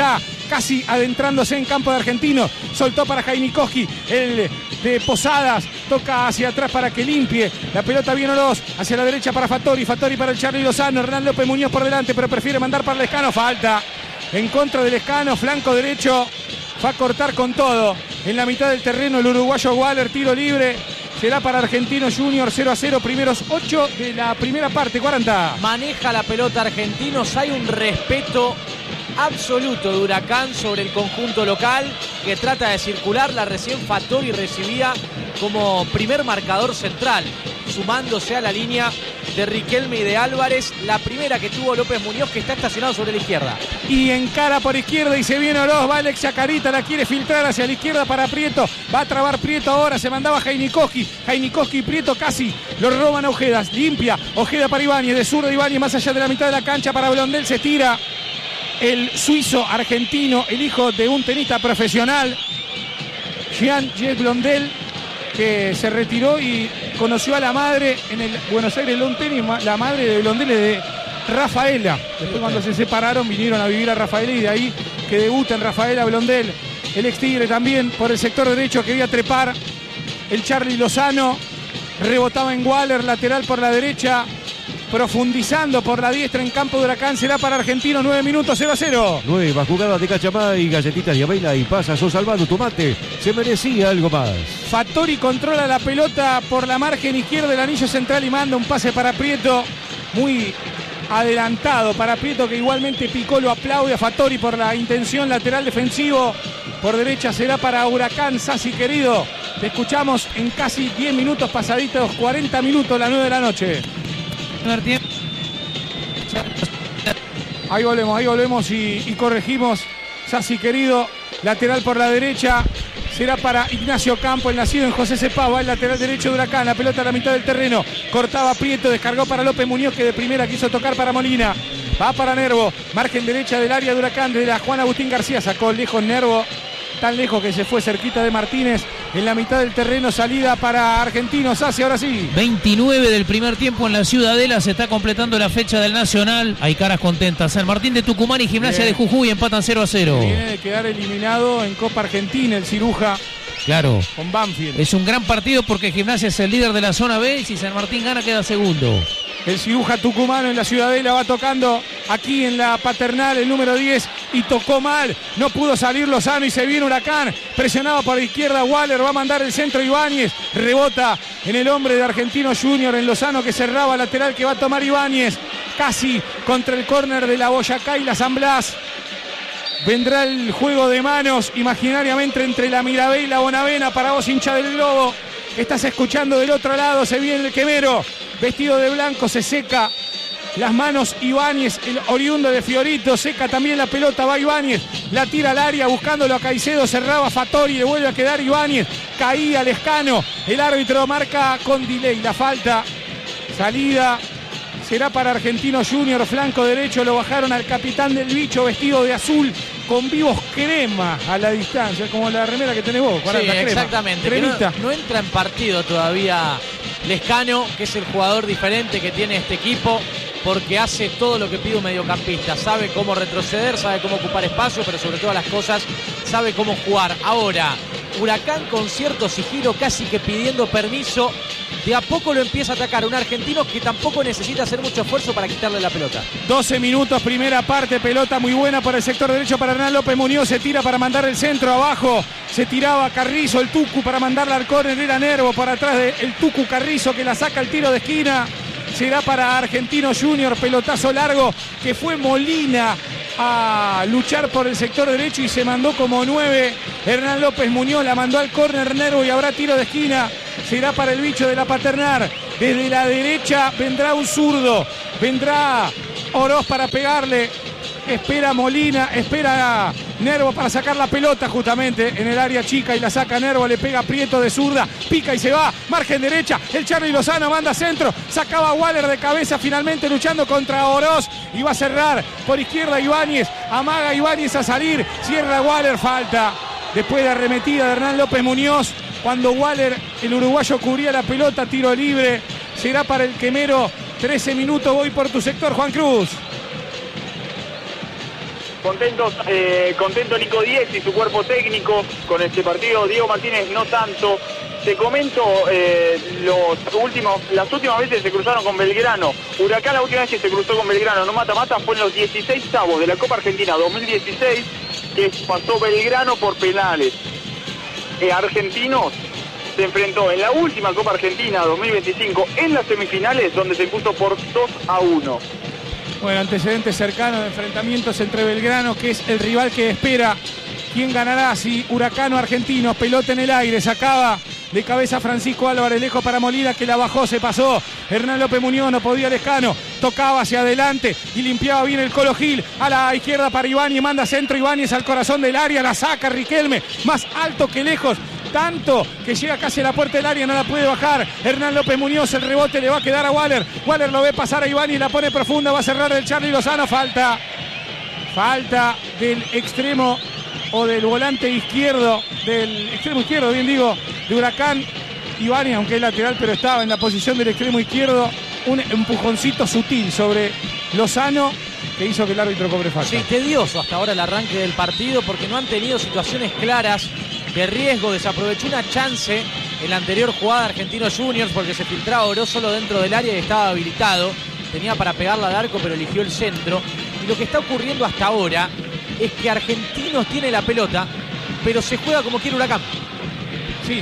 casi adentrándose en campo de Argentino. Soltó para Jainikoski, el de Posadas, toca hacia atrás para que limpie. La pelota viene Oroz, hacia la derecha para Fattori, Fattori para el Charly Lozano, Hernán López Muñoz por delante, pero prefiere mandar para Lescano. Falta en contra del Lescano, flanco derecho, va a cortar con todo. En la mitad del terreno el uruguayo Waller, tiro libre. Será para Argentino Junior, cero a cero, primeros ocho de la primera parte, cuarenta. Maneja la pelota Argentinos, hay un respeto absoluto de Huracán sobre el conjunto local que trata de circular. La recién Fattori recibía como primer marcador central, sumándose a la línea de Riquelme y de Álvarez, la primera que tuvo López Muñoz, que está estacionado sobre la izquierda. Y encara por izquierda y se viene Oroz, va Alex Chacarita, la quiere filtrar hacia la izquierda para Prieto, va a trabar Prieto ahora, se mandaba Jainikoski, Jainikoski y Prieto casi lo roban a Ojeda, limpia, Ojeda para Ibáñez, de zurdo Ibáñez más allá de la mitad de la cancha para Blondel, se tira el suizo argentino, el hijo de un tenista profesional, Jean-Jacques Blondel, que se retiró y conoció a la madre en el Buenos Aires Lawn Tennis. La madre de Blondel es de Rafaela. Después, cuando se separaron, vinieron a vivir a Rafaela y de ahí que debuta en Rafaela Blondel. El ex Tigre también por el sector derecho, quería trepar el Charly Lozano, rebotaba en Waller, lateral por la derecha, profundizando por la diestra en campo de Huracán. Será para Argentino, nueve minutos, cero a cero. Nueva jugada de Cachamay, galletitas de avena y pasas o salvado tomate. Se merecía algo más. Fattori controla la pelota por la margen izquierda del anillo central y manda un pase para Prieto, muy adelantado para Prieto, que igualmente Picó lo aplaude a Fattori por la intención, lateral defensivo. Por derecha será para Huracán. Sassi, querido, te escuchamos en casi diez minutos pasaditos, cuarenta minutos, las nueve de la noche. Ahí volvemos, ahí volvemos y, y corregimos. Sassi, querido, lateral por la derecha. Será para Ignacio Campo, el nacido en José Cepava, el lateral derecho de Huracán. La pelota a la mitad del terreno. Cortaba Prieto, descargó para López Muñoz, que de primera quiso tocar para Molina. Va para Nervo, margen derecha del área de Huracán, de la Juan Agustín García. Sacó lejos Nervo, tan lejos que se fue cerquita de Martínez. En la mitad del terreno, salida para Argentinos. Hace ahora sí. veintinueve del primer tiempo en la Ciudadela. Se está completando la fecha del Nacional. Hay caras contentas. San Martín de Tucumán y Gimnasia Bien. de Jujuy empatan cero a cero. Viene de quedar eliminado en Copa Argentina el Ciruja. Claro. Con Banfield. Es un gran partido porque Gimnasia es el líder de la zona B y si San Martín gana queda segundo. El Ciruja tucumano en la Ciudadela va tocando aquí en la Paternal, el número diez, y tocó mal. No pudo salir Lozano y se viene Huracán. Presionado por la izquierda Waller, va a mandar el centro Ibáñez. Rebota en el hombre de Argentino Junior, en Lozano, que cerraba lateral que va a tomar Ibáñez. Casi contra el córner de la Boyacá y la San Blas. Vendrá el juego de manos imaginariamente entre la Mirabé y la Bonavena para vos, hincha del Globo. Estás escuchando del otro lado, se viene el Quemero. Vestido de blanco, se seca las manos Ibáñez, el oriundo de Fiorito, seca también la pelota, va Ibáñez, la tira al área buscándolo a Caicedo, cerraba Fattori, le vuelve a quedar Ibáñez, caía Lescano, el árbitro marca con delay la falta, salida, será para Argentino Junior, flanco derecho, lo bajaron al capitán del bicho vestido de azul, con vivos crema a la distancia, como la remera que tenés vos, cuarenta, sí, crema. Exactamente, no, no entra en partido todavía Lescano, que es el jugador diferente que tiene este equipo, porque hace todo lo que pide un mediocampista, sabe cómo retroceder, sabe cómo ocupar espacio, pero sobre todas las cosas sabe cómo jugar. Ahora, Huracán con cierto sigilo, casi que pidiendo permiso, de a poco lo empieza a atacar un argentino que tampoco necesita hacer mucho esfuerzo para quitarle la pelota. doce minutos, primera parte, pelota muy buena por el sector derecho para Hernán López Muñoz, se tira para mandar el centro abajo, se tiraba Carrizo, el Tucu para mandarla al córner, era Nervo por atrás del Tucu Carrizo que la saca el tiro de esquina, será para Argentino Junior, pelotazo largo que fue Molina a luchar por el sector derecho y se mandó como nueve. Hernán López Muñoz la mandó al córner Nervo y habrá tiro de esquina. Será para el bicho de la Paternal. Desde la derecha vendrá un zurdo. Vendrá Oroz para pegarle. Espera Molina, espera Nervo para sacar la pelota justamente en el área chica y la saca Nervo, le pega Prieto de zurda, pica y se va, margen derecha, el Charly Lozano manda centro, sacaba Waller de cabeza finalmente luchando contra Oroz y va a cerrar por izquierda Ibáñez, amaga Ibáñez a salir, cierra Waller, falta después de arremetida de Hernán López Muñoz, cuando Waller, el uruguayo, cubría la pelota, tiro libre, será para el Quemero, trece minutos, voy por tu sector, Juan Cruz. Contentos, eh, contento Nico Díez y su cuerpo técnico con este partido. Diego Martínez no tanto. Te comento, eh, los últimos, las últimas veces se cruzaron con Belgrano. Huracán la última vez que se cruzó con Belgrano, no mata-mata, fue en los dieciseisavos de la Copa Argentina dos mil dieciséis, que pasó Belgrano por penales. Eh, Argentinos se enfrentó en la última Copa Argentina dos mil veinticinco en las semifinales, donde se puso por dos a uno. Bueno, antecedentes cercanos de enfrentamientos entre Belgrano, que es el rival que espera. ¿Quién ganará? Si Huracán o Argentinos, pelota en el aire, sacaba de cabeza Francisco Álvarez, lejos para Molina, que la bajó, se pasó. Hernán López Muñoz, no podía Lescano, tocaba hacia adelante y limpiaba bien el Colo Gil. A la izquierda para Ibáñez, manda centro Ibáñez al corazón del área, la saca Riquelme, más alto que lejos. Tanto que llega casi a la puerta del área, no la puede bajar. Hernán López Muñoz, el rebote le va a quedar a Waller. Waller lo ve pasar a Ibáñez, la pone profunda, va a cerrar el Charly Lozano. Falta, falta del extremo o del volante izquierdo, del extremo izquierdo, bien digo, de Huracán. Ibáñez, aunque es lateral, pero estaba en la posición del extremo izquierdo. Un empujoncito sutil sobre Lozano que hizo que el árbitro cobre falta. Sí, tedioso hasta ahora el arranque del partido porque no han tenido situaciones claras de riesgo. Desaprovechó una chance en la anterior jugada de Argentinos Juniors porque se filtraba Oró solo dentro del área y estaba habilitado. Tenía para pegarla al arco, pero eligió el centro. Y lo que está ocurriendo hasta ahora es que Argentinos tiene la pelota, pero se juega como quiere Huracán. Sí,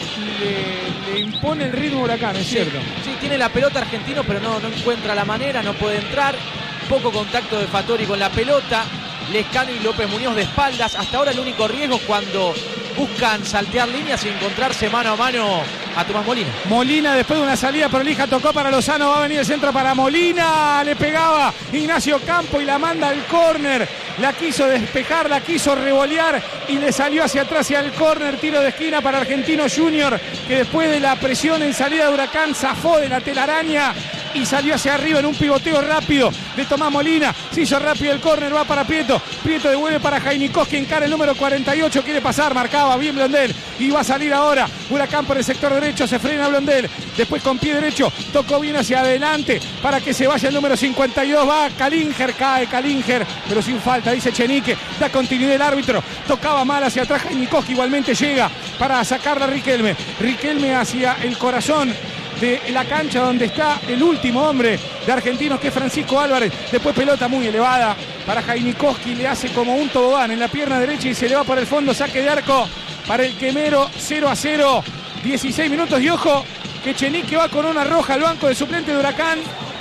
le, le impone el ritmo Huracán, es sí, cierto. Sí, tiene la pelota Argentino, pero no, no encuentra la manera, no puede entrar. Poco contacto de Fattori con la pelota. Lescano y López Muñoz de espaldas. Hasta ahora el único riesgo es cuando buscan saltear líneas y encontrarse mano a mano a Tomás Molina. Molina después de una salida prolija tocó para Lozano, va a venir el centro para Molina, le pegaba Ignacio Campo y la manda al córner. La quiso despejar, la quiso revolear y le salió hacia atrás y al córner, tiro de esquina para Argentino Junior, que después de la presión en salida de Huracán zafó de la telaraña y salió hacia arriba en un pivoteo rápido de Tomás Molina. Se hizo rápido el córner, va para Prieto. Prieto devuelve para Jainikos, que encara el número cuarenta y ocho, quiere pasar, marcaba bien Blondel y va a salir ahora Huracán por el sector derecho, se frena Blondel, después con pie derecho, tocó bien hacia adelante para que se vaya el número cincuenta y dos, va Calinger, cae Calinger, pero sin falta, dice Chenique, da continuidad el árbitro, tocaba mal hacia atrás Jainikos, que igualmente llega para sacarla a Riquelme, Riquelme hacia el corazón de la cancha donde está el último hombre de Argentinos, que es Francisco Álvarez. Después pelota muy elevada para Jainikowski, le hace como un tobogán en la pierna derecha y se le va por el fondo, saque de arco para el Quemero, cero a cero, dieciséis minutos y ojo que Chenique va con una roja al banco de suplente de Huracán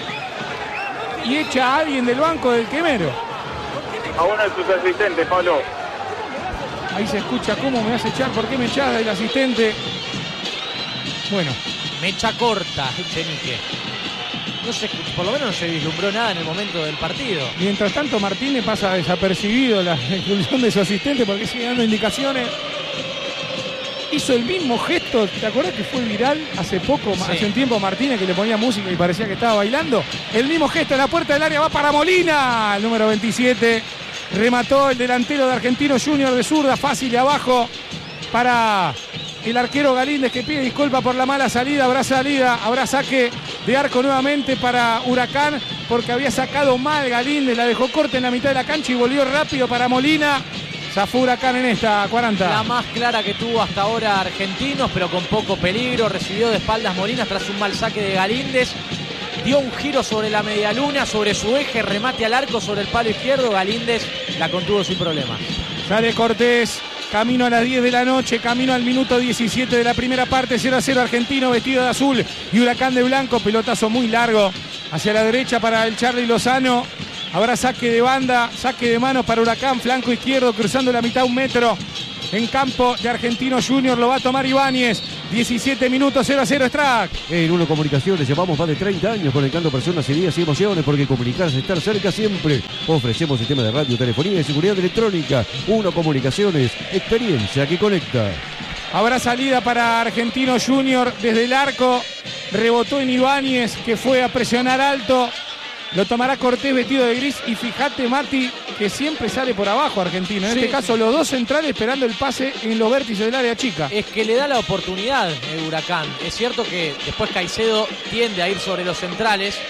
y echa a alguien del banco del Quemero. A uno de sus asistentes, Pablo. Ahí se escucha cómo me hace echar, por qué me echas el asistente. Bueno. Mecha corta, Chenique. No se, por lo menos no se vislumbró nada en el momento del partido. Mientras tanto, Martínez pasa desapercibido la expulsión de su asistente porque sigue dando indicaciones. Hizo el mismo gesto, ¿te acuerdas que fue viral hace poco, sí. hace un tiempo Martínez, que le ponía música y parecía que estaba bailando? El mismo gesto en la puerta del área, va para Molina, el número veintisiete. Remató el delantero de Argentinos Junior de zurda, fácil de abajo para el arquero Galíndez, que pide disculpa por la mala salida. Habrá salida, habrá saque de arco nuevamente para Huracán, porque había sacado mal Galíndez, la dejó corta en la mitad de la cancha y volvió rápido para Molina. Zafó Huracán en esta cuarenta. La más clara que tuvo hasta ahora Argentinos, pero con poco peligro. Recibió de espaldas Molina tras un mal saque de Galíndez. Dio un giro sobre la medialuna, sobre su eje, remate al arco sobre el palo izquierdo. Galíndez la contuvo sin problemas. Sale Cortés. Camino a las diez de la noche, camino al minuto diecisiete de la primera parte, cero a cero Argentino vestido de azul y Huracán de blanco, pelotazo muy largo hacia la derecha para el Charly Lozano. Habrá saque de banda, saque de manos para Huracán, flanco izquierdo, cruzando la mitad un metro en campo de Argentinos Junior, lo va a tomar Ibáñez. diecisiete minutos, cero a cero Strack. En Uno Comunicaciones llevamos más de treinta años conectando personas, ideas y emociones, porque comunicarse es estar cerca siempre. Ofrecemos sistemas de radio, telefonía y seguridad electrónica. Uno Comunicaciones, experiencia que conecta. Habrá salida para Argentinos Junior desde el arco. Rebotó en Ibáñez, que fue a presionar alto. Lo tomará Cortés vestido de gris y fíjate, Mati, que siempre sale por abajo Argentino. En sí. este caso, los dos centrales esperando el pase en los vértices del área chica. Es que le da la oportunidad el Huracán. Es cierto que después Caicedo tiende a ir sobre los centrales,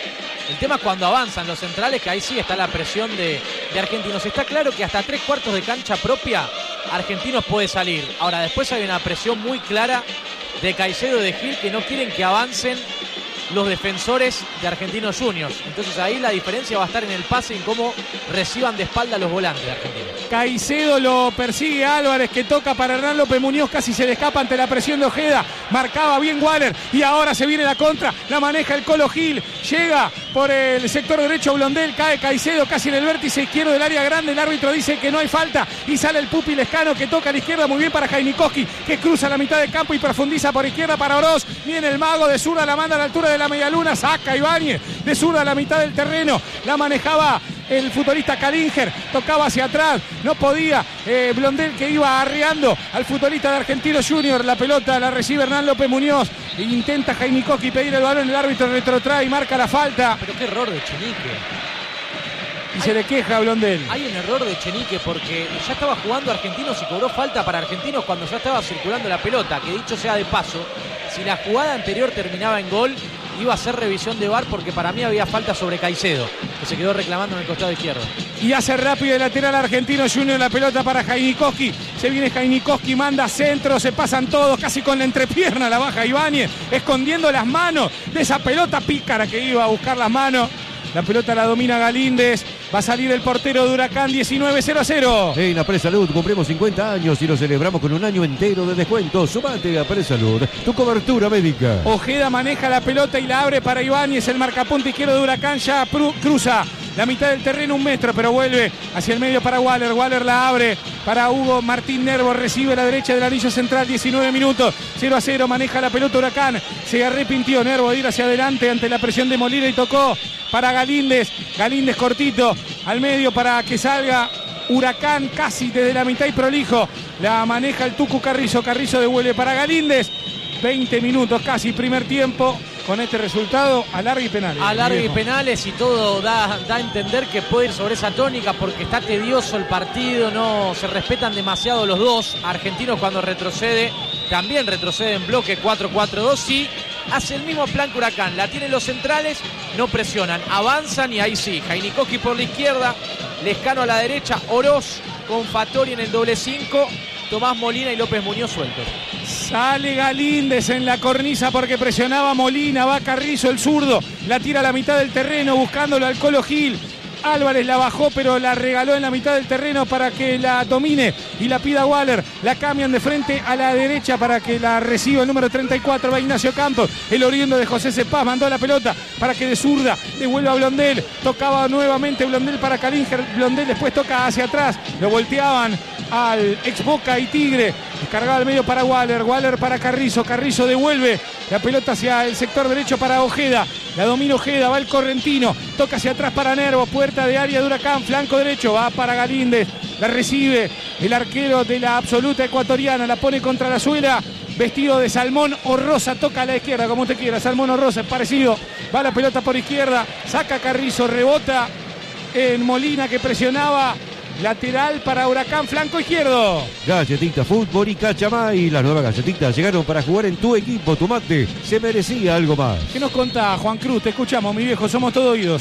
El tema es cuando avanzan los centrales, que ahí sí está la presión de, de Argentinos. Está claro que hasta tres cuartos de cancha propia Argentinos puede salir. Ahora, después hay una presión muy clara de Caicedo y de Gil que no quieren que avancen los defensores de Argentinos Juniors. Entonces ahí la diferencia va a estar en el pase y en cómo reciban de espalda los volantes de Argentinos. Caicedo lo persigue a Álvarez, que toca para Hernán López Muñoz, casi se le escapa ante la presión de Ojeda. Marcaba bien Waller y ahora se viene la contra, la maneja el Colo Gil, llega por el sector derecho Blondel, cae Caicedo casi en el vértice izquierdo del área grande, el árbitro dice que no hay falta y sale el Pupi Lescano, que toca a la izquierda muy bien para Jainikowski, que cruza la mitad del campo y profundiza por izquierda para Oroz. Viene el mago de zurda, la manda a la altura de la medialuna, saca Ibáñez de zurda a la mitad del terreno, la manejaba el futbolista Kalinger, tocaba hacia atrás, no podía, eh, Blondel, que iba arreando al futbolista de Argentinos Juniors, la pelota la recibe Hernán López Muñoz, intenta Jainikowski pedir el balón, el árbitro retrotrae y marca la falta. Pero qué error de Chenique. Y hay, se le queja a Blondel. Hay un error de Chenique porque ya estaba jugando Argentinos y cobró falta para Argentinos cuando ya estaba circulando la pelota, que dicho sea de paso, si la jugada anterior terminaba en gol, iba a hacer revisión de V A R porque para mí había falta sobre Caicedo, que se quedó reclamando en el costado izquierdo. Y hace rápido el lateral Argentino Junior, la pelota para Jainikowski. Se viene Jainikowski, manda centro, se pasan todos, casi con la entrepierna la baja Ibáñez, escondiendo las manos de esa pelota pícara que iba a buscar las manos. La pelota la domina Galíndez. Va a salir el portero de Huracán, diecinueve cero cero. En Apresalud cumplimos cincuenta años y lo celebramos con un año entero de descuento. Sumate a Apresalud, tu cobertura médica. Ojeda maneja la pelota y la abre para Ibáñez. El marcapunta izquierdo de Huracán ya cruza la mitad del terreno, un metro, pero vuelve hacia el medio para Waller. Waller la abre para Hugo Martín Nervo. Recibe la derecha del anillo central, diecinueve minutos. cero a cero, maneja la pelota Huracán. Se arrepintió Nervo de ir hacia adelante ante la presión de Molina y tocó para Galíndez. Galíndez cortito al medio para que salga Huracán casi desde la mitad y prolijo. La maneja el Tucu Carrizo. Carrizo devuelve para Galíndez. veinte minutos casi, primer tiempo. Con este resultado, alarga y penales. Alarga y penales y todo da, da a entender que puede ir sobre esa tónica porque está tedioso el partido, no se respetan demasiado los dos. Argentinos cuando retrocede, también retrocede en bloque cuatro cuatro dos y hace el mismo plan que Huracán. La tienen los centrales, no presionan, avanzan y ahí sí. Jainikowski por la izquierda, Lescano a la derecha, Oroz con Fattori en el doble cinco, Tomás Molina y López Muñoz sueltos. Sale Galíndez en la cornisa porque presionaba Molina, va Carrizo el zurdo, la tira a la mitad del terreno buscándolo al Colo Gil. Álvarez la bajó pero la regaló en la mitad del terreno para que la domine y la pida Waller. La cambian de frente a la derecha para que la reciba el número treinta y cuatro, va Ignacio Campos, el oriundo de José Cepaz, mandó la pelota para que de zurda devuelva a Blondel, tocaba nuevamente Blondel para Kalinger, Blondel después toca hacia atrás, lo volteaban al ex Boca y Tigre, descargaba al medio para Waller, Waller para Carrizo, Carrizo devuelve la pelota hacia el sector derecho para Ojeda, la domina Ojeda, va el correntino, toca hacia atrás para Nervo, puerta de área de Huracán, flanco derecho, va para Galíndez, la recibe el arquero de la absoluta ecuatoriana, la pone contra la suela, vestido de salmón o rosa, toca a la izquierda, como usted quiera, salmón o rosa, es parecido, va la pelota por izquierda, saca Carrizo, rebota en Molina que presionaba. Lateral para Huracán, flanco izquierdo. Galletita Fútbol y Cachamay. Las nuevas galletitas llegaron para jugar en tu equipo. Tu mate se merecía algo más. ¿Qué nos contá, Juan Cruz? Te escuchamos, mi viejo. Somos todos oídos.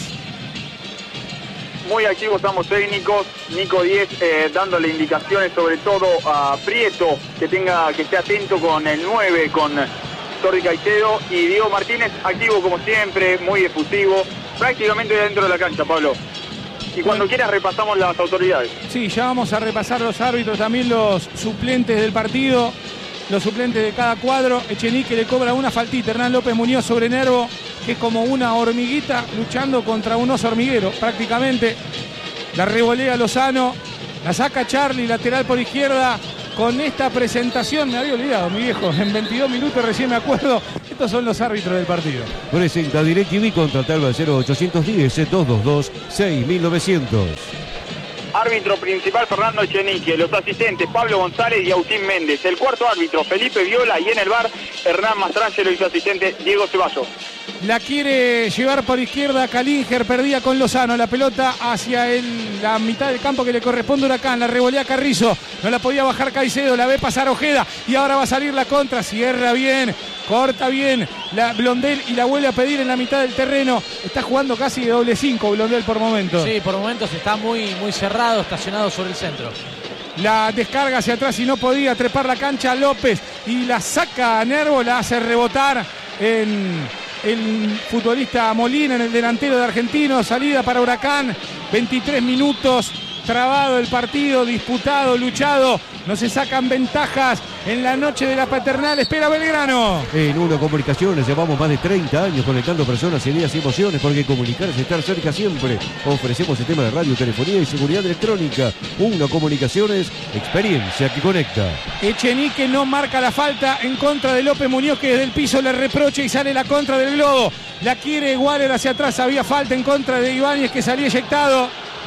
Muy activos estamos técnicos. Nico diez eh, dándole indicaciones sobre todo a Prieto, que tenga, que esté atento con el nueve, con Torri Caicedo. Y Diego Martínez activo como siempre, muy efusivo. Prácticamente dentro de la cancha, Pablo. Y cuando quieras repasamos las autoridades. Sí, ya vamos a repasar los árbitros, también los suplentes del partido, los suplentes de cada cuadro. Echenique le cobra una faltita, Hernán López Muñoz sobre Nervo, que es como una hormiguita luchando contra un oso hormiguero, prácticamente. La revolea Lozano, la saca Charlie, lateral por izquierda. Con esta presentación, me había olvidado, mi viejo, en veintidós minutos recién me acuerdo. Estos son los árbitros del partido. Presenta DirecTV, contratalo al cero ochocientos diez, doscientos veintidós, seis mil novecientos. Árbitro principal Fernando Echenique, los asistentes Pablo González y Agustín Méndez. El cuarto árbitro Felipe Viola y en el V A R Hernán Mastrangelo y su asistente Diego Ceballos. La quiere llevar por izquierda Calinger, perdía con Lozano. La pelota hacia el, la mitad del campo que le corresponde a Huracán. La revolea Carrizo. No la podía bajar Caicedo. La ve pasar Ojeda. Y ahora va a salir la contra. Cierra bien. Corta bien. La Blondel y la vuelve a pedir en la mitad del terreno. Está jugando casi de doble cinco Blondel por momentos. Sí, por momentos está muy, muy cerrado, estacionado sobre el centro. La descarga hacia atrás y no podía trepar la cancha López. Y la saca a Nervo. La hace rebotar en... el futbolista Molina, en el delantero de Argentinos. Salida para Huracán, veintitrés minutos, trabado el partido, disputado, luchado. No se sacan ventajas en la noche de la Paternal. Espera Belgrano. En Uno Comunicaciones llevamos más de treinta años conectando personas, ideas y emociones, porque comunicar es estar cerca siempre. Ofrecemos sistemas de radio, telefonía y seguridad electrónica. Uno Comunicaciones, experiencia que conecta. Echenique no marca la falta en contra de López Muñoz, que desde el piso le reprocha y sale la contra del Globo. La quiere Waller hacia atrás. Había falta en contra de Ibáñez, que salía eyectado.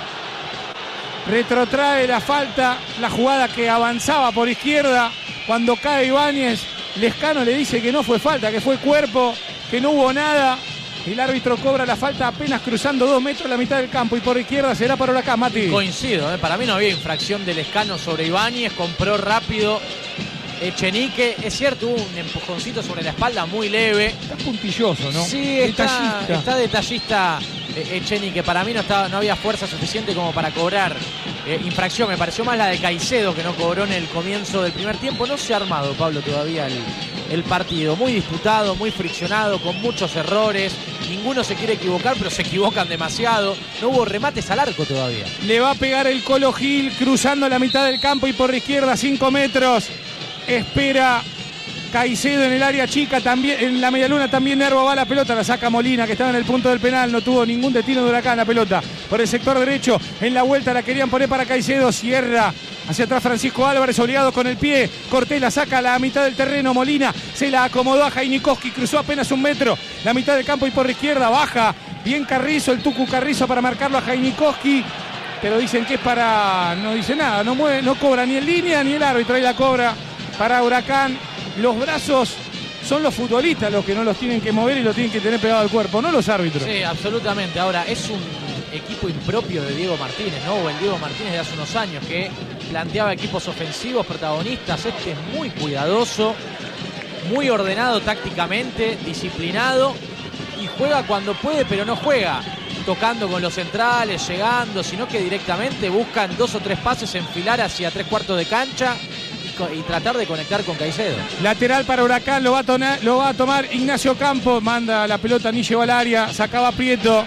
Retrotrae la falta, la jugada que avanzaba por izquierda. Cuando cae Ibáñez, Lescano le dice que no fue falta, que fue cuerpo, que no hubo nada. El árbitro cobra la falta apenas cruzando dos metros la mitad del campo. Y por izquierda será para Huracán, Mati. Coincido, ¿eh? Para mí no había infracción de Lescano sobre Ibáñez. Compró rápido Echenique. Es cierto, hubo un empujoncito sobre la espalda muy leve. Está puntilloso, ¿no? Sí, está detallista. Está detallista Echenique. Para mí no, estaba, no había fuerza suficiente como para cobrar eh, infracción. Me pareció más la de Caicedo, que no cobró en el comienzo del primer tiempo. No se ha armado, Pablo, todavía el, el partido. Muy disputado, muy friccionado, con muchos errores. Ninguno se quiere equivocar, pero se equivocan demasiado. No hubo remates al arco todavía. Le va a pegar el Colo Gil cruzando la mitad del campo y por izquierda cinco metros. Espera Caicedo en el área chica, también en la medialuna también Nervo va la pelota, la saca Molina, que estaba en el punto del penal, no tuvo ningún destino de Huracán la pelota. Por el sector derecho, en la vuelta la querían poner para Caicedo, cierra hacia atrás Francisco Álvarez, obligado con el pie. Cortés la saca a la mitad del terreno, Molina se la acomodó a Jainikowski, cruzó apenas un metro, la mitad del campo y por izquierda baja bien Carrizo, el Tucu Carrizo para marcarlo a Jainikowski. Pero dicen que es para... no dice nada, no mueve, no cobra ni en línea ni el árbitro, ahí la cobra para Huracán. Los brazos son los futbolistas los que no los tienen que mover y los tienen que tener pegado al cuerpo, no los árbitros. Sí, absolutamente. Ahora, es un equipo impropio de Diego Martínez, ¿no? O el Diego Martínez de hace unos años, que planteaba equipos ofensivos, protagonistas. Este es muy cuidadoso, muy ordenado tácticamente, disciplinado, y juega cuando puede, pero no juega tocando con los centrales, llegando, sino que directamente buscan dos o tres pases, enfilar hacia tres cuartos de cancha y tratar de conectar con Caicedo. Lateral para Huracán, lo va a, tonar, lo va a tomar Ignacio Campos, manda la pelota, ni llegó al área, sacaba Prieto,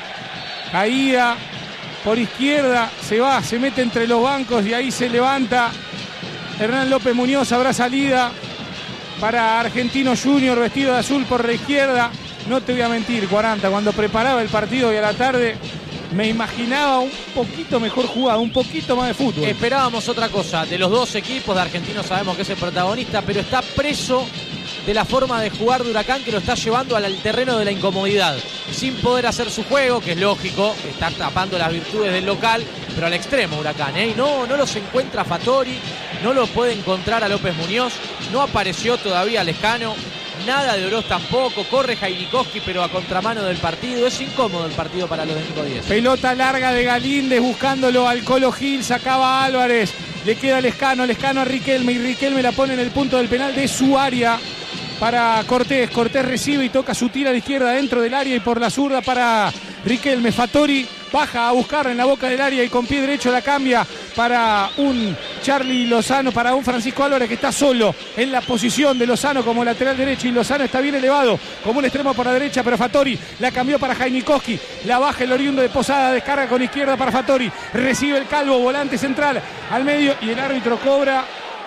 caía por izquierda, se va, se mete entre los bancos y ahí se levanta Hernán López Muñoz. Habrá salida para Argentino Junior, vestido de azul por la izquierda. No te voy a mentir, cuarenta, cuando preparaba el partido y a la tarde me imaginaba un poquito mejor jugado, un poquito más de fútbol. Esperábamos otra cosa de los dos equipos. De Argentinos sabemos que es el protagonista, pero está preso de la forma de jugar de Huracán, que lo está llevando al terreno de la incomodidad, sin poder hacer su juego, que es lógico, está tapando las virtudes del local, pero al extremo Huracán, ¿eh? No, no los encuentra Fattori, no lo puede encontrar a López Muñoz, no apareció todavía Lescano. Nada de Oroz tampoco, corre Jainikowski pero a contramano del partido. Es incómodo el partido para los de Nico Díez. Pelota larga de Galíndez buscándolo al Colo Gil, sacaba a Álvarez, le queda Lescano, Lescano a Riquelme y Riquelme la pone en el punto del penal de su área para Cortés. Cortés recibe y toca su tira de izquierda dentro del área y por la zurda para Riquelme. Fattori baja a buscarla en la boca del área y con pie derecho la cambia para un Charly Lozano, para un Francisco Álvarez que está solo en la posición de Lozano como lateral derecho, y Lozano está bien elevado como un extremo por la derecha, pero Fattori la cambió para Jainikowski, la baja el oriundo de Posada, descarga con izquierda para Fattori, recibe el Calvo, volante central al medio y el árbitro cobra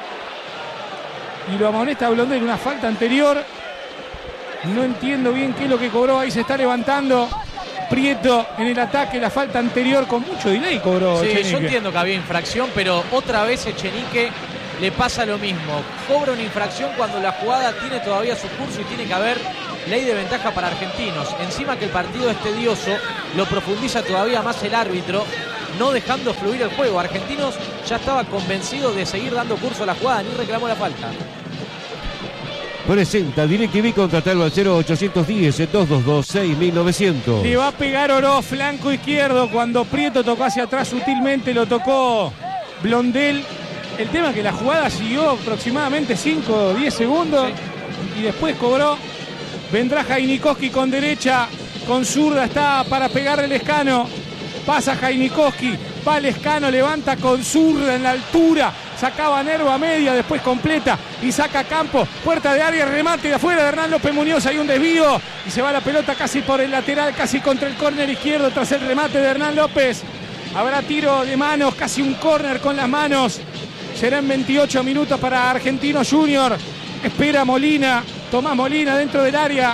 y lo amonesta a Blondel, una falta anterior. No entiendo bien qué es lo que cobró, ahí se está levantando Prieto en el ataque, la falta anterior con mucho delay cobró. Sí, Echenique. Yo entiendo que había infracción, pero otra vez Echenique le pasa lo mismo. Cobra una infracción cuando la jugada tiene todavía su curso y tiene que haber ley de ventaja para Argentinos. Encima que el partido es tedioso, lo profundiza todavía más el árbitro, no dejando fluir el juego. Argentinos ya estaba convencido de seguir dando curso a la jugada, ni reclamó la falta. Presenta DirecTV, contratalo al cero ochocientos diez, dos dos dos, seis mil novecientos. Le va a pegar Oroz, flanco izquierdo. Cuando Prieto tocó hacia atrás sutilmente, lo tocó Blondel. El tema es que la jugada siguió aproximadamente cinco o diez segundos. Sí. Y después cobró. Vendrá Jainikowski con derecha. Con zurda está para pegarle el Lescano. Pasa Jainikowski. Va Lescano, levanta con zurda en la altura. Sacaba Nervo a media, después completa y saca Campo. Puerta de área, remate de afuera de Hernán López Muñoz. Hay un desvío y se va la pelota casi por el lateral, casi contra el córner izquierdo tras el remate de Hernán López. Habrá tiro de manos, casi un córner con las manos. Serán veintiocho minutos para Argentino Junior. Espera Molina, Tomás Molina dentro del área.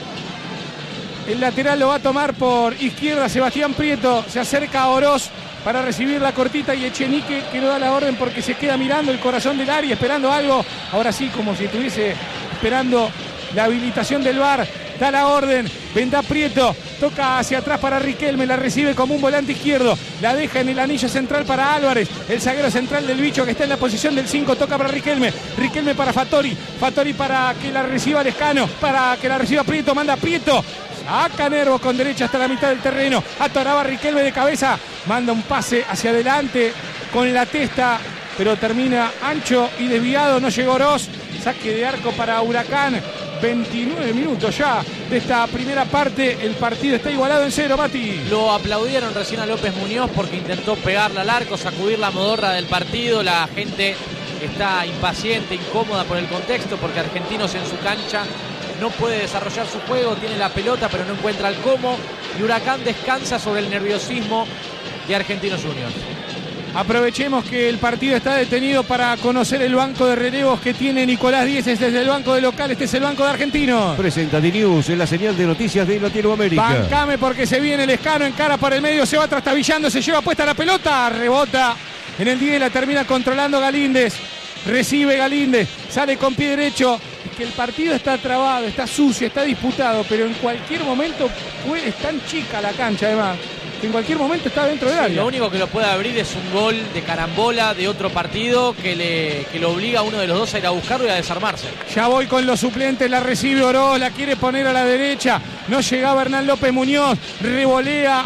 El lateral lo va a tomar por izquierda Sebastián Prieto. Se acerca a Oroz para recibir la cortita y Echenique que no da la orden porque se queda mirando el corazón del área, esperando algo. Ahora sí, como si estuviese esperando la habilitación del V A R. Da la orden, vendrá Prieto, toca hacia atrás para Riquelme, la recibe como un volante izquierdo, la deja en el anillo central para Álvarez, el zaguero central del Bicho que está en la posición del cinco, toca para Riquelme, Riquelme para Fattori, Fattori para que la reciba Lescano, para que la reciba Prieto, manda Prieto, saca Nervo con derecha hasta la mitad del terreno, atoraba Riquelme de cabeza, manda un pase hacia adelante con la testa, pero termina ancho y desviado, no llegó Oroz, saque de arco para Huracán. veintinueve minutos ya de esta primera parte. El partido está igualado en cero, Mati. Lo aplaudieron recién a López Muñoz porque intentó pegarle al arco, sacudir la modorra del partido. La gente está impaciente, incómoda por el contexto porque Argentinos en su cancha no puede desarrollar su juego, tiene la pelota pero no encuentra el cómo. Y Huracán descansa sobre el nerviosismo de Argentinos Juniors. Aprovechemos que el partido está detenido para conocer el banco de relevos que tiene Nicolás Dieces desde el banco de local. Este es el banco de Argentinos. Presenta D-News en la señal de noticias de Latinoamérica. Bancame porque se viene el Lescano, encara para el medio, se va trastabillando, se lleva puesta la pelota, rebota en el diez, la termina controlando Galíndez. Recibe Galíndez, sale con pie derecho. Es que el partido está trabado, está sucio, está disputado, pero en cualquier momento puede, es tan chica la cancha además. En cualquier momento está dentro del sí, área. Lo único que lo puede abrir es un gol de carambola de otro partido que le que lo obliga a uno de los dos a ir a buscarlo y a desarmarse. Ya voy con los suplentes, la recibe Oroz, la quiere poner a la derecha. No llegaba Hernán López Muñoz, revolea.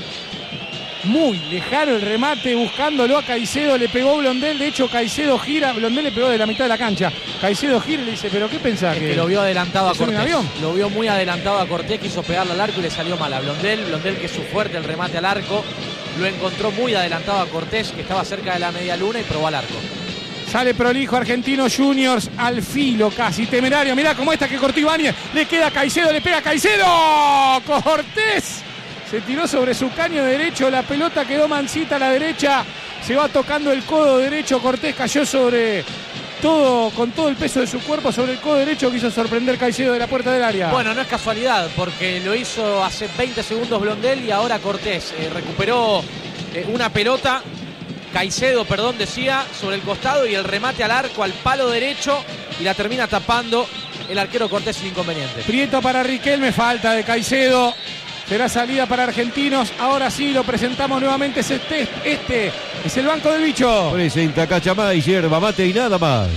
Muy lejano el remate, buscándolo a Caicedo, le pegó Blondel, de hecho Caicedo gira, Blondel le pegó de la mitad de la cancha, Caicedo gira y le dice, ¿pero qué pensás? Es que, que lo vio adelantado a Cortés, avión? Lo vio muy adelantado a Cortés, quiso pegarle al arco y le salió mal a Blondel, Blondel que es su fuerte el remate al arco, lo encontró muy adelantado a Cortés, que estaba cerca de la media luna y probó al arco. Sale prolijo Argentinos Juniors al filo casi, temerario, mirá como esta que cortó Ibáñez, le queda a Caicedo, le pega a Caicedo, Cortés. Se tiró sobre su caño derecho, la pelota quedó mansita a la derecha, se va tocando el codo derecho, Cortés cayó sobre todo, con todo el peso de su cuerpo sobre el codo derecho, quiso sorprender Caicedo de la puerta del área. Bueno, no es casualidad, porque lo hizo hace veinte segundos Blondel y ahora Cortés eh, recuperó eh, una pelota, Caicedo, perdón, decía, sobre el costado y el remate al arco, al palo derecho y la termina tapando el arquero Cortés sin inconveniente. Prieto para Riquelme, falta de Caicedo. Será salida para Argentinos. Ahora sí lo presentamos nuevamente. Este, este es el banco del Bicho. Presenta Cachamay, yerba mate y nada más.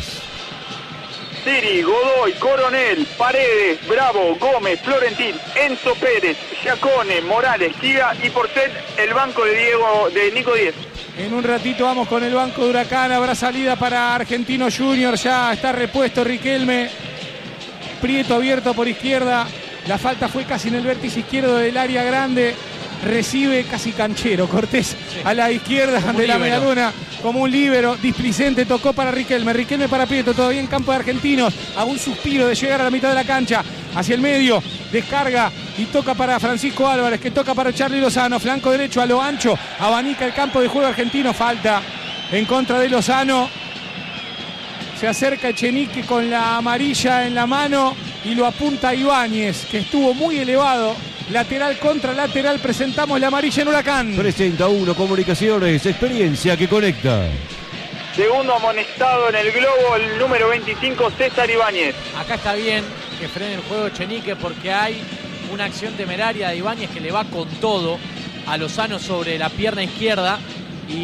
Siri, Godoy, Coronel, Paredes, Bravo, Gómez, Florentín, Enzo Pérez, Giacone, Morales, Giga y Porcel, el banco de Diego, de Nico Díez. En un ratito vamos con el banco de Huracán. Habrá salida para Argentinos Junior. Ya está repuesto Riquelme. Prieto abierto por izquierda. La falta fue casi en el vértice izquierdo del área grande. Recibe casi canchero Cortés sí. A la izquierda como de la medialuna como un líbero. Displicente tocó para Riquelme. Riquelme para Prieto, todavía en campo de Argentinos. A un suspiro de llegar a la mitad de la cancha. Hacia el medio, descarga y toca para Francisco Álvarez, que toca para Charly Lozano. Flanco derecho a lo ancho. Abanica el campo de juego argentino. Falta en contra de Lozano. Se acerca Echenique con la amarilla en la mano y lo apunta Ibáñez, que estuvo muy elevado. Lateral contra lateral, presentamos la amarilla en Huracán. Presenta uno Comunicaciones, experiencia que conecta. Segundo amonestado en el globo, el número veinticinco, César Ibáñez. Acá está bien que frene el juego Echenique porque hay una acción temeraria de Ibáñez que le va con todo a Lozano sobre la pierna izquierda